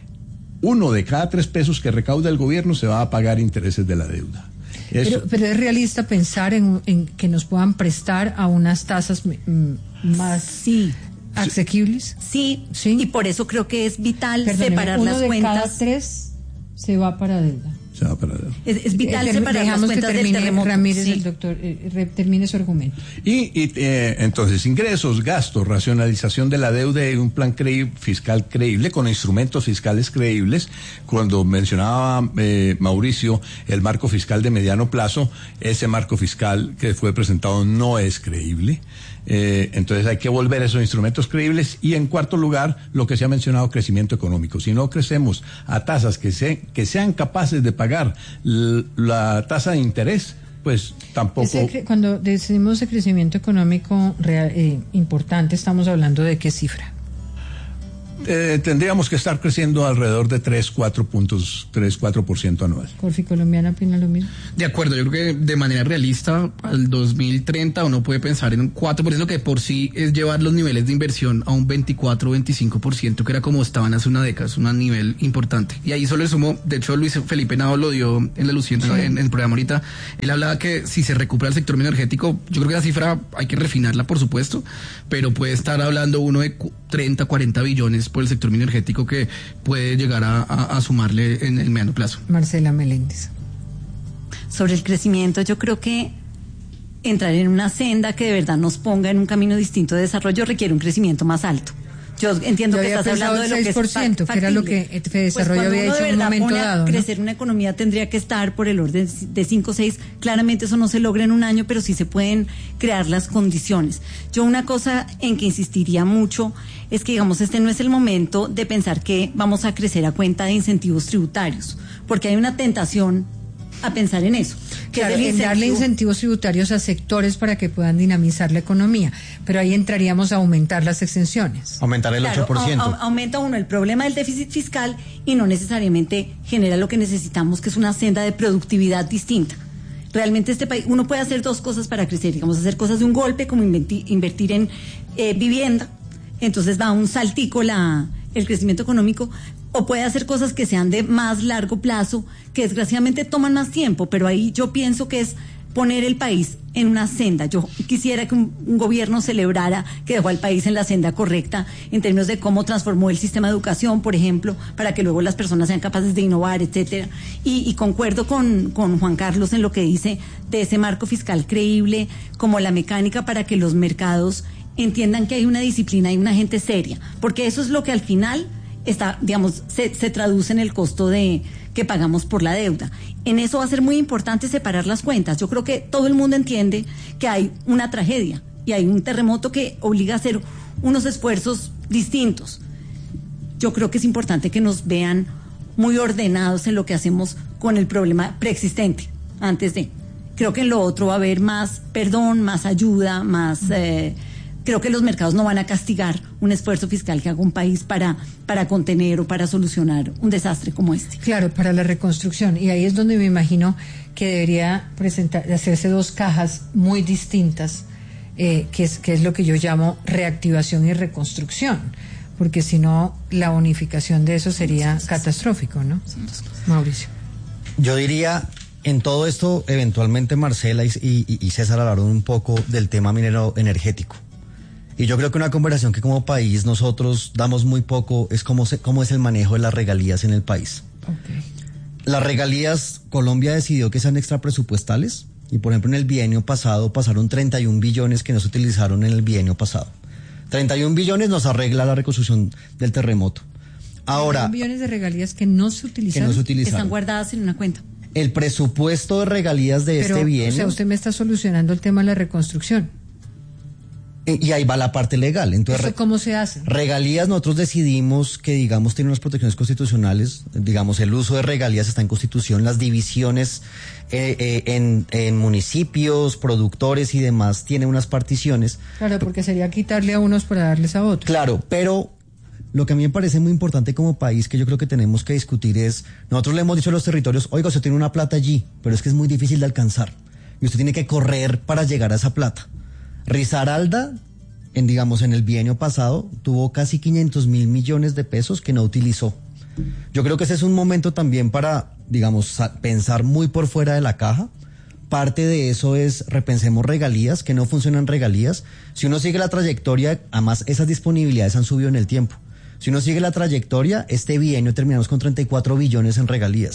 uno de cada tres pesos que recauda el gobierno se va a pagar intereses de la deuda. Eso. Pero, pero es realista pensar en, en que nos puedan prestar a unas tasas m- más sí. asequibles. Sí, sí, y por eso creo que es vital Perdóneme, separar uno las de cuentas. Cada tres se va para deuda. se va para adentro. Es, es vital Eh, separar las dejamos que cuentas del termine terremoto. Ramírez, Sí. el doctor, eh, re- termine su argumento. Y, y, eh, entonces, ingresos, gastos, racionalización de la deuda y un plan creí- fiscal creíble con instrumentos fiscales creíbles. Cuando mencionaba eh, Mauricio el marco fiscal de mediano plazo, ese marco fiscal que fue presentado no es creíble. Eh, entonces hay que volver a esos instrumentos creíbles. Y en cuarto lugar, lo que se ha mencionado, crecimiento económico. Si no crecemos a tasas que, se, que sean capaces de pagar l- la tasa de interés, pues tampoco... Ese cre- cuando decimos de crecimiento económico real, eh, importante, estamos hablando de qué cifra. Eh, tendríamos que estar creciendo alrededor de tres, cuatro puntos, tres, cuatro por ciento anual. Corfi Colombiana opina lo mismo. De acuerdo, yo creo que de manera realista al dos mil treinta uno puede pensar en un cuatro por ciento, que por sí es llevar los niveles de inversión a un veinticuatro o veinticinco por ciento, que era como estaban hace una década, es un nivel importante. Y ahí solo le sumo, de hecho Luis Felipe Nava lo dio en la alusión sí. en, en el programa ahorita, él hablaba que si se recupera el sector energético, yo creo que la cifra hay que refinarla por supuesto, pero puede estar hablando uno de treinta, cuarenta billones por el sector energético que puede llegar a, a, a sumarle en el mediano plazo. Marcela Meléndez. Sobre el crecimiento, yo creo que entrar en una senda que de verdad nos ponga en un camino distinto de desarrollo requiere un crecimiento más alto. Yo entiendo Yo que había estás hablando de lo que es seis por ciento, que era lo que Fedesarrollo pues había hecho en un momento dado, ¿no? Crecer una economía tendría que estar por el orden de cinco o seis. Claramente eso no se logra en un año, pero sí se pueden crear las condiciones. Yo una cosa en que insistiría mucho es que, digamos, este no es el momento de pensar que vamos a crecer a cuenta de incentivos tributarios, porque hay una tentación a pensar en eso. Que Claro, es el en darle incentivo- incentivos tributarios a sectores para que puedan dinamizar la economía, pero ahí entraríamos a aumentar las exenciones. Aumentar el Claro, ocho por ciento. a- a- aumenta uno el problema del déficit fiscal y no necesariamente genera lo que necesitamos, que es una senda de productividad distinta. Realmente este país, uno puede hacer dos cosas para crecer, digamos, hacer cosas de un golpe, como inventi- invertir en eh, vivienda, entonces va un saltico la, el crecimiento económico, o puede hacer cosas que sean de más largo plazo, que desgraciadamente toman más tiempo, pero ahí yo pienso que es poner el país en una senda. Yo quisiera que un, un gobierno celebrara que dejó al país en la senda correcta en términos de cómo transformó el sistema de educación, por ejemplo, para que luego las personas sean capaces de innovar, etcétera. Y, y concuerdo con, con Juan Carlos en lo que dice de ese marco fiscal creíble, como la mecánica para que los mercados entiendan que hay una disciplina y una gente seria, porque eso es lo que al final está, digamos, se, se traduce en el costo de que pagamos por la deuda. En eso va a ser muy importante separar las cuentas. Yo creo que todo el mundo entiende que hay una tragedia y hay un terremoto que obliga a hacer unos esfuerzos distintos. Yo creo que es importante que nos vean muy ordenados en lo que hacemos con el problema preexistente antes de. Creo que en lo otro va a haber más perdón, más ayuda, más... Eh, creo que los mercados no van a castigar un esfuerzo fiscal que haga un país para, para contener o para solucionar un desastre como este. Claro, para la reconstrucción. Y ahí es donde me imagino que debería presentar, hacerse dos cajas muy distintas, eh, que es, que es lo que yo llamo reactivación y reconstrucción. Porque si no, la unificación de eso sería catastrófico, ¿no? Mauricio. Yo diría, en todo esto, eventualmente Marcela y, y, y César hablaron un poco del tema minero energético. Y yo creo que una conversación que como país nosotros damos muy poco es cómo, se, cómo es el manejo de las regalías en el país. Okay. Las regalías, Colombia decidió que sean extrapresupuestales y por ejemplo en el bienio pasado pasaron treinta y un billones que no se utilizaron en el bienio pasado. treinta y un billones nos arregla la reconstrucción del terremoto. Ahora, billones de regalías que no se utilizaron. Que no se utilizaron. Están guardadas en una cuenta. El presupuesto de regalías de Pero, este bienio... o sea, usted me está solucionando el tema de la reconstrucción. Y ahí va la parte legal. Entonces, ¿Eso cómo se hace? Regalías, nosotros decidimos que, digamos, tiene unas protecciones constitucionales. Digamos, el uso de regalías está en Constitución. Las divisiones eh, eh, en, en municipios, productores y demás tienen unas particiones. Claro, porque sería quitarle a unos para darles a otros. Claro, pero lo que a mí me parece muy importante como país, que yo creo que tenemos que discutir es, nosotros le hemos dicho a los territorios, oiga, usted tiene una plata allí, pero es que es muy difícil de alcanzar. Y usted tiene que correr para llegar a esa plata. Risaralda, en digamos en el bienio pasado, tuvo casi quinientos mil millones de pesos que no utilizó. Yo creo que ese es un momento también para, digamos, pensar muy por fuera de la caja. Parte de eso es repensemos regalías, que no funcionan regalías. Si uno sigue la trayectoria, además esas disponibilidades han subido en el tiempo. Si uno sigue la trayectoria, este bienio terminamos con treinta y cuatro billones en regalías.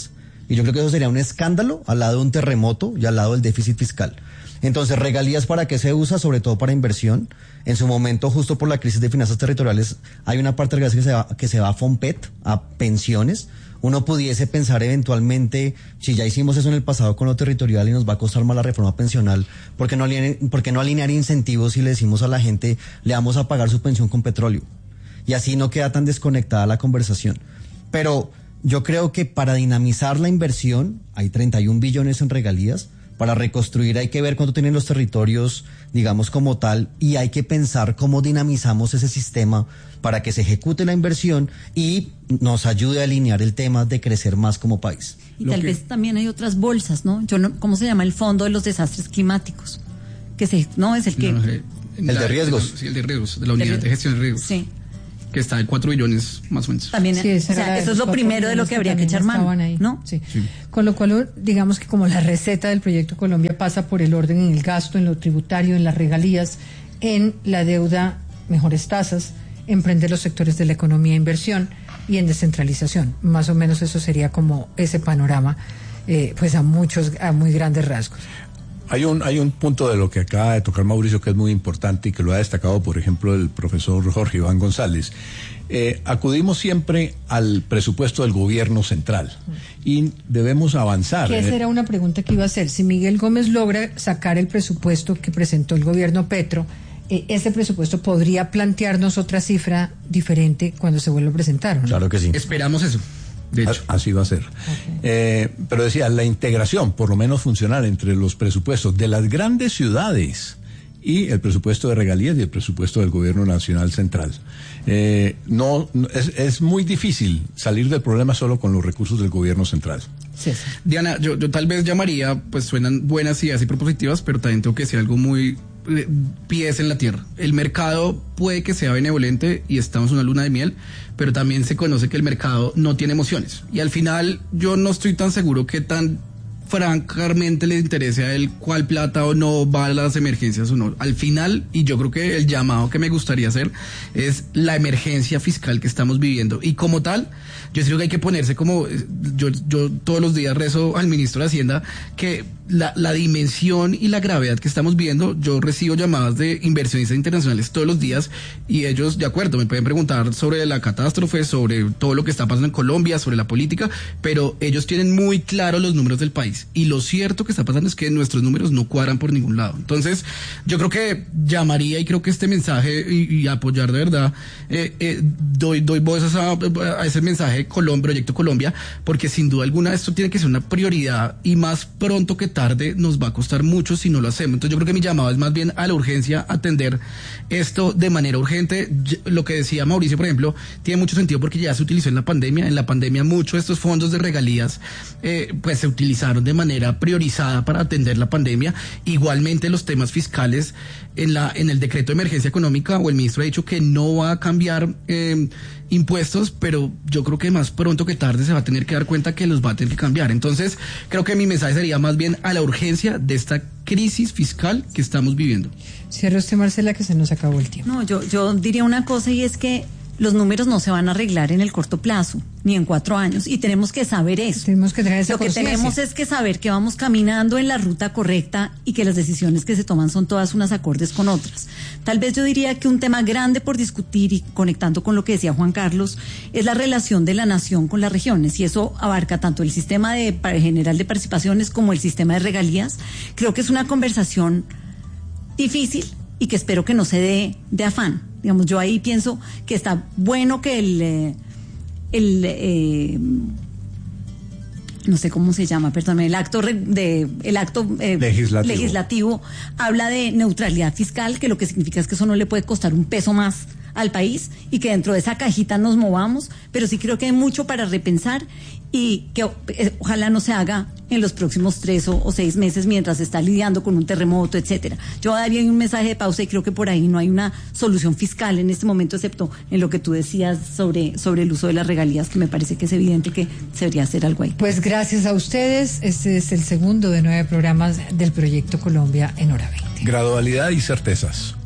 Y yo creo que eso sería un escándalo al lado de un terremoto y al lado del déficit fiscal. Entonces, regalías, ¿para qué se usa? Sobre todo para inversión. En su momento, justo por la crisis de finanzas territoriales, hay una parte de regalías que se va, que se va a FOMPET, a pensiones. Uno pudiese pensar eventualmente, si ya hicimos eso en el pasado con lo territorial y nos va a costar más la reforma pensional, ¿por qué no alinear, por qué no alinear incentivos y le decimos a la gente, le vamos a pagar su pensión con petróleo? Y así no queda tan desconectada la conversación. Pero yo creo que para dinamizar la inversión, hay treinta y un billones en regalías. Para reconstruir hay que ver cuánto tienen los territorios, digamos, como tal, y hay que pensar cómo dinamizamos ese sistema para que se ejecute la inversión y nos ayude a alinear el tema de crecer más como país. Y tal vez también hay otras bolsas, ¿no? Yo no, ¿cómo se llama? El Fondo de los Desastres Climáticos, que se, no es el que... No, el, el de riesgos. Sí, el de riesgos, de la unidad de, de gestión de riesgos. Sí. Que está en cuatro billones más o menos. También, sí, o sea, eso es lo primero de lo que habría que echar mano, ¿no? Sí. sí. Con lo cual, digamos que como la receta del Proyecto Colombia pasa por el orden en el gasto, en lo tributario, en las regalías, en la deuda, mejores tasas, emprender los sectores de la economía e inversión y en descentralización. Más o menos eso sería como ese panorama, eh, pues a muchos, a muy grandes rasgos. Hay un, hay un punto de lo que acaba de tocar Mauricio que es muy importante y que lo ha destacado, por ejemplo, el profesor Jorge Iván González. Eh, acudimos siempre al presupuesto del gobierno central y debemos avanzar. Que esa era una pregunta que iba a hacer. Si Miguel Gómez logra sacar el presupuesto que presentó el gobierno Petro, eh, ese presupuesto podría plantearnos otra cifra diferente cuando se vuelva a presentar, ¿no? Claro que sí. Esperamos eso. De hecho. Así va a ser. Okay. Eh, pero decía, la integración, por lo menos funcional, entre los presupuestos de las grandes ciudades y el presupuesto de regalías y el presupuesto del gobierno nacional central. Eh, no, es, es muy difícil salir del problema solo con los recursos del gobierno central. Sí, sí. Diana, yo, yo tal vez llamaría, pues suenan buenas ideas y propositivas, pero también tengo que decir algo muy eh, pies en la tierra. El mercado puede que sea benevolente y estamos en una luna de miel, pero también se conoce que el mercado no tiene emociones. Y al final yo no estoy tan seguro que tan francamente le interese a él cuál plata o no va a las emergencias o no. Al final, y yo creo que el llamado que me gustaría hacer es la emergencia fiscal que estamos viviendo. Y como tal, yo creo que hay que ponerse como, yo, yo todos los días rezo al ministro de Hacienda que la, la dimensión y la gravedad que estamos viendo, yo recibo llamadas de inversionistas internacionales todos los días y ellos, de acuerdo, me pueden preguntar sobre la catástrofe, sobre todo lo que está pasando en Colombia, sobre la política, pero ellos tienen muy claro los números del país. Y lo cierto que está pasando es que nuestros números no cuadran por ningún lado. Entonces, yo creo que llamaría y creo que este mensaje y, y apoyar de verdad, eh, eh, doy, doy voz a, esa, a ese mensaje Colombia, Proyecto Colombia, porque sin duda alguna esto tiene que ser una prioridad y más pronto que tarde nos va a costar mucho si no lo hacemos. Entonces, yo creo que mi llamado es más bien a la urgencia, atender esto de manera urgente. Lo que decía Mauricio, por ejemplo, tiene mucho sentido porque ya se utilizó en la pandemia. En la pandemia muchos de estos fondos de regalías eh, pues se utilizaron de manera priorizada para atender la pandemia. Igualmente los temas fiscales en la en el decreto de emergencia económica, o el ministro ha dicho que no va a cambiar eh, impuestos, pero yo creo que más pronto que tarde se va a tener que dar cuenta que los va a tener que cambiar. Entonces, creo que mi mensaje sería más bien a la urgencia de esta crisis fiscal que estamos viviendo. Cierra usted, Marcela, que se nos acabó el tiempo. No, yo, yo diría una cosa, y es que los números no se van a arreglar en el corto plazo, ni en cuatro años, y tenemos que saber eso. Tenemos que tener esa Lo que conciencia. tenemos es que saber que vamos caminando en la ruta correcta y que las decisiones que se toman son todas unas acordes con otras. Tal vez yo diría que un tema grande por discutir, y conectando con lo que decía Juan Carlos, es la relación de la nación con las regiones, y eso abarca tanto el sistema de, general de participaciones como el sistema de regalías. Creo que es una conversación difícil y que espero que no se dé de afán. Digamos, yo ahí pienso que está bueno que el, eh, el eh, no sé cómo se llama, perdón, el acto de el acto eh, legislativo. legislativo habla de neutralidad fiscal, que lo que significa es que eso no le puede costar un peso más al país y que dentro de esa cajita nos movamos, pero sí creo que hay mucho para repensar y que eh, ojalá no se haga en los próximos tres o, o seis meses mientras se está lidiando con un terremoto, etcétera. Yo daría un mensaje de pausa y creo que por ahí no hay una solución fiscal en este momento, excepto en lo que tú decías sobre, sobre el uso de las regalías, que me parece que es evidente que se debería hacer algo ahí. Pues gracias a ustedes. Este es el segundo de nueve programas del Proyecto Colombia en Hora veinte. Gradualidad y certezas.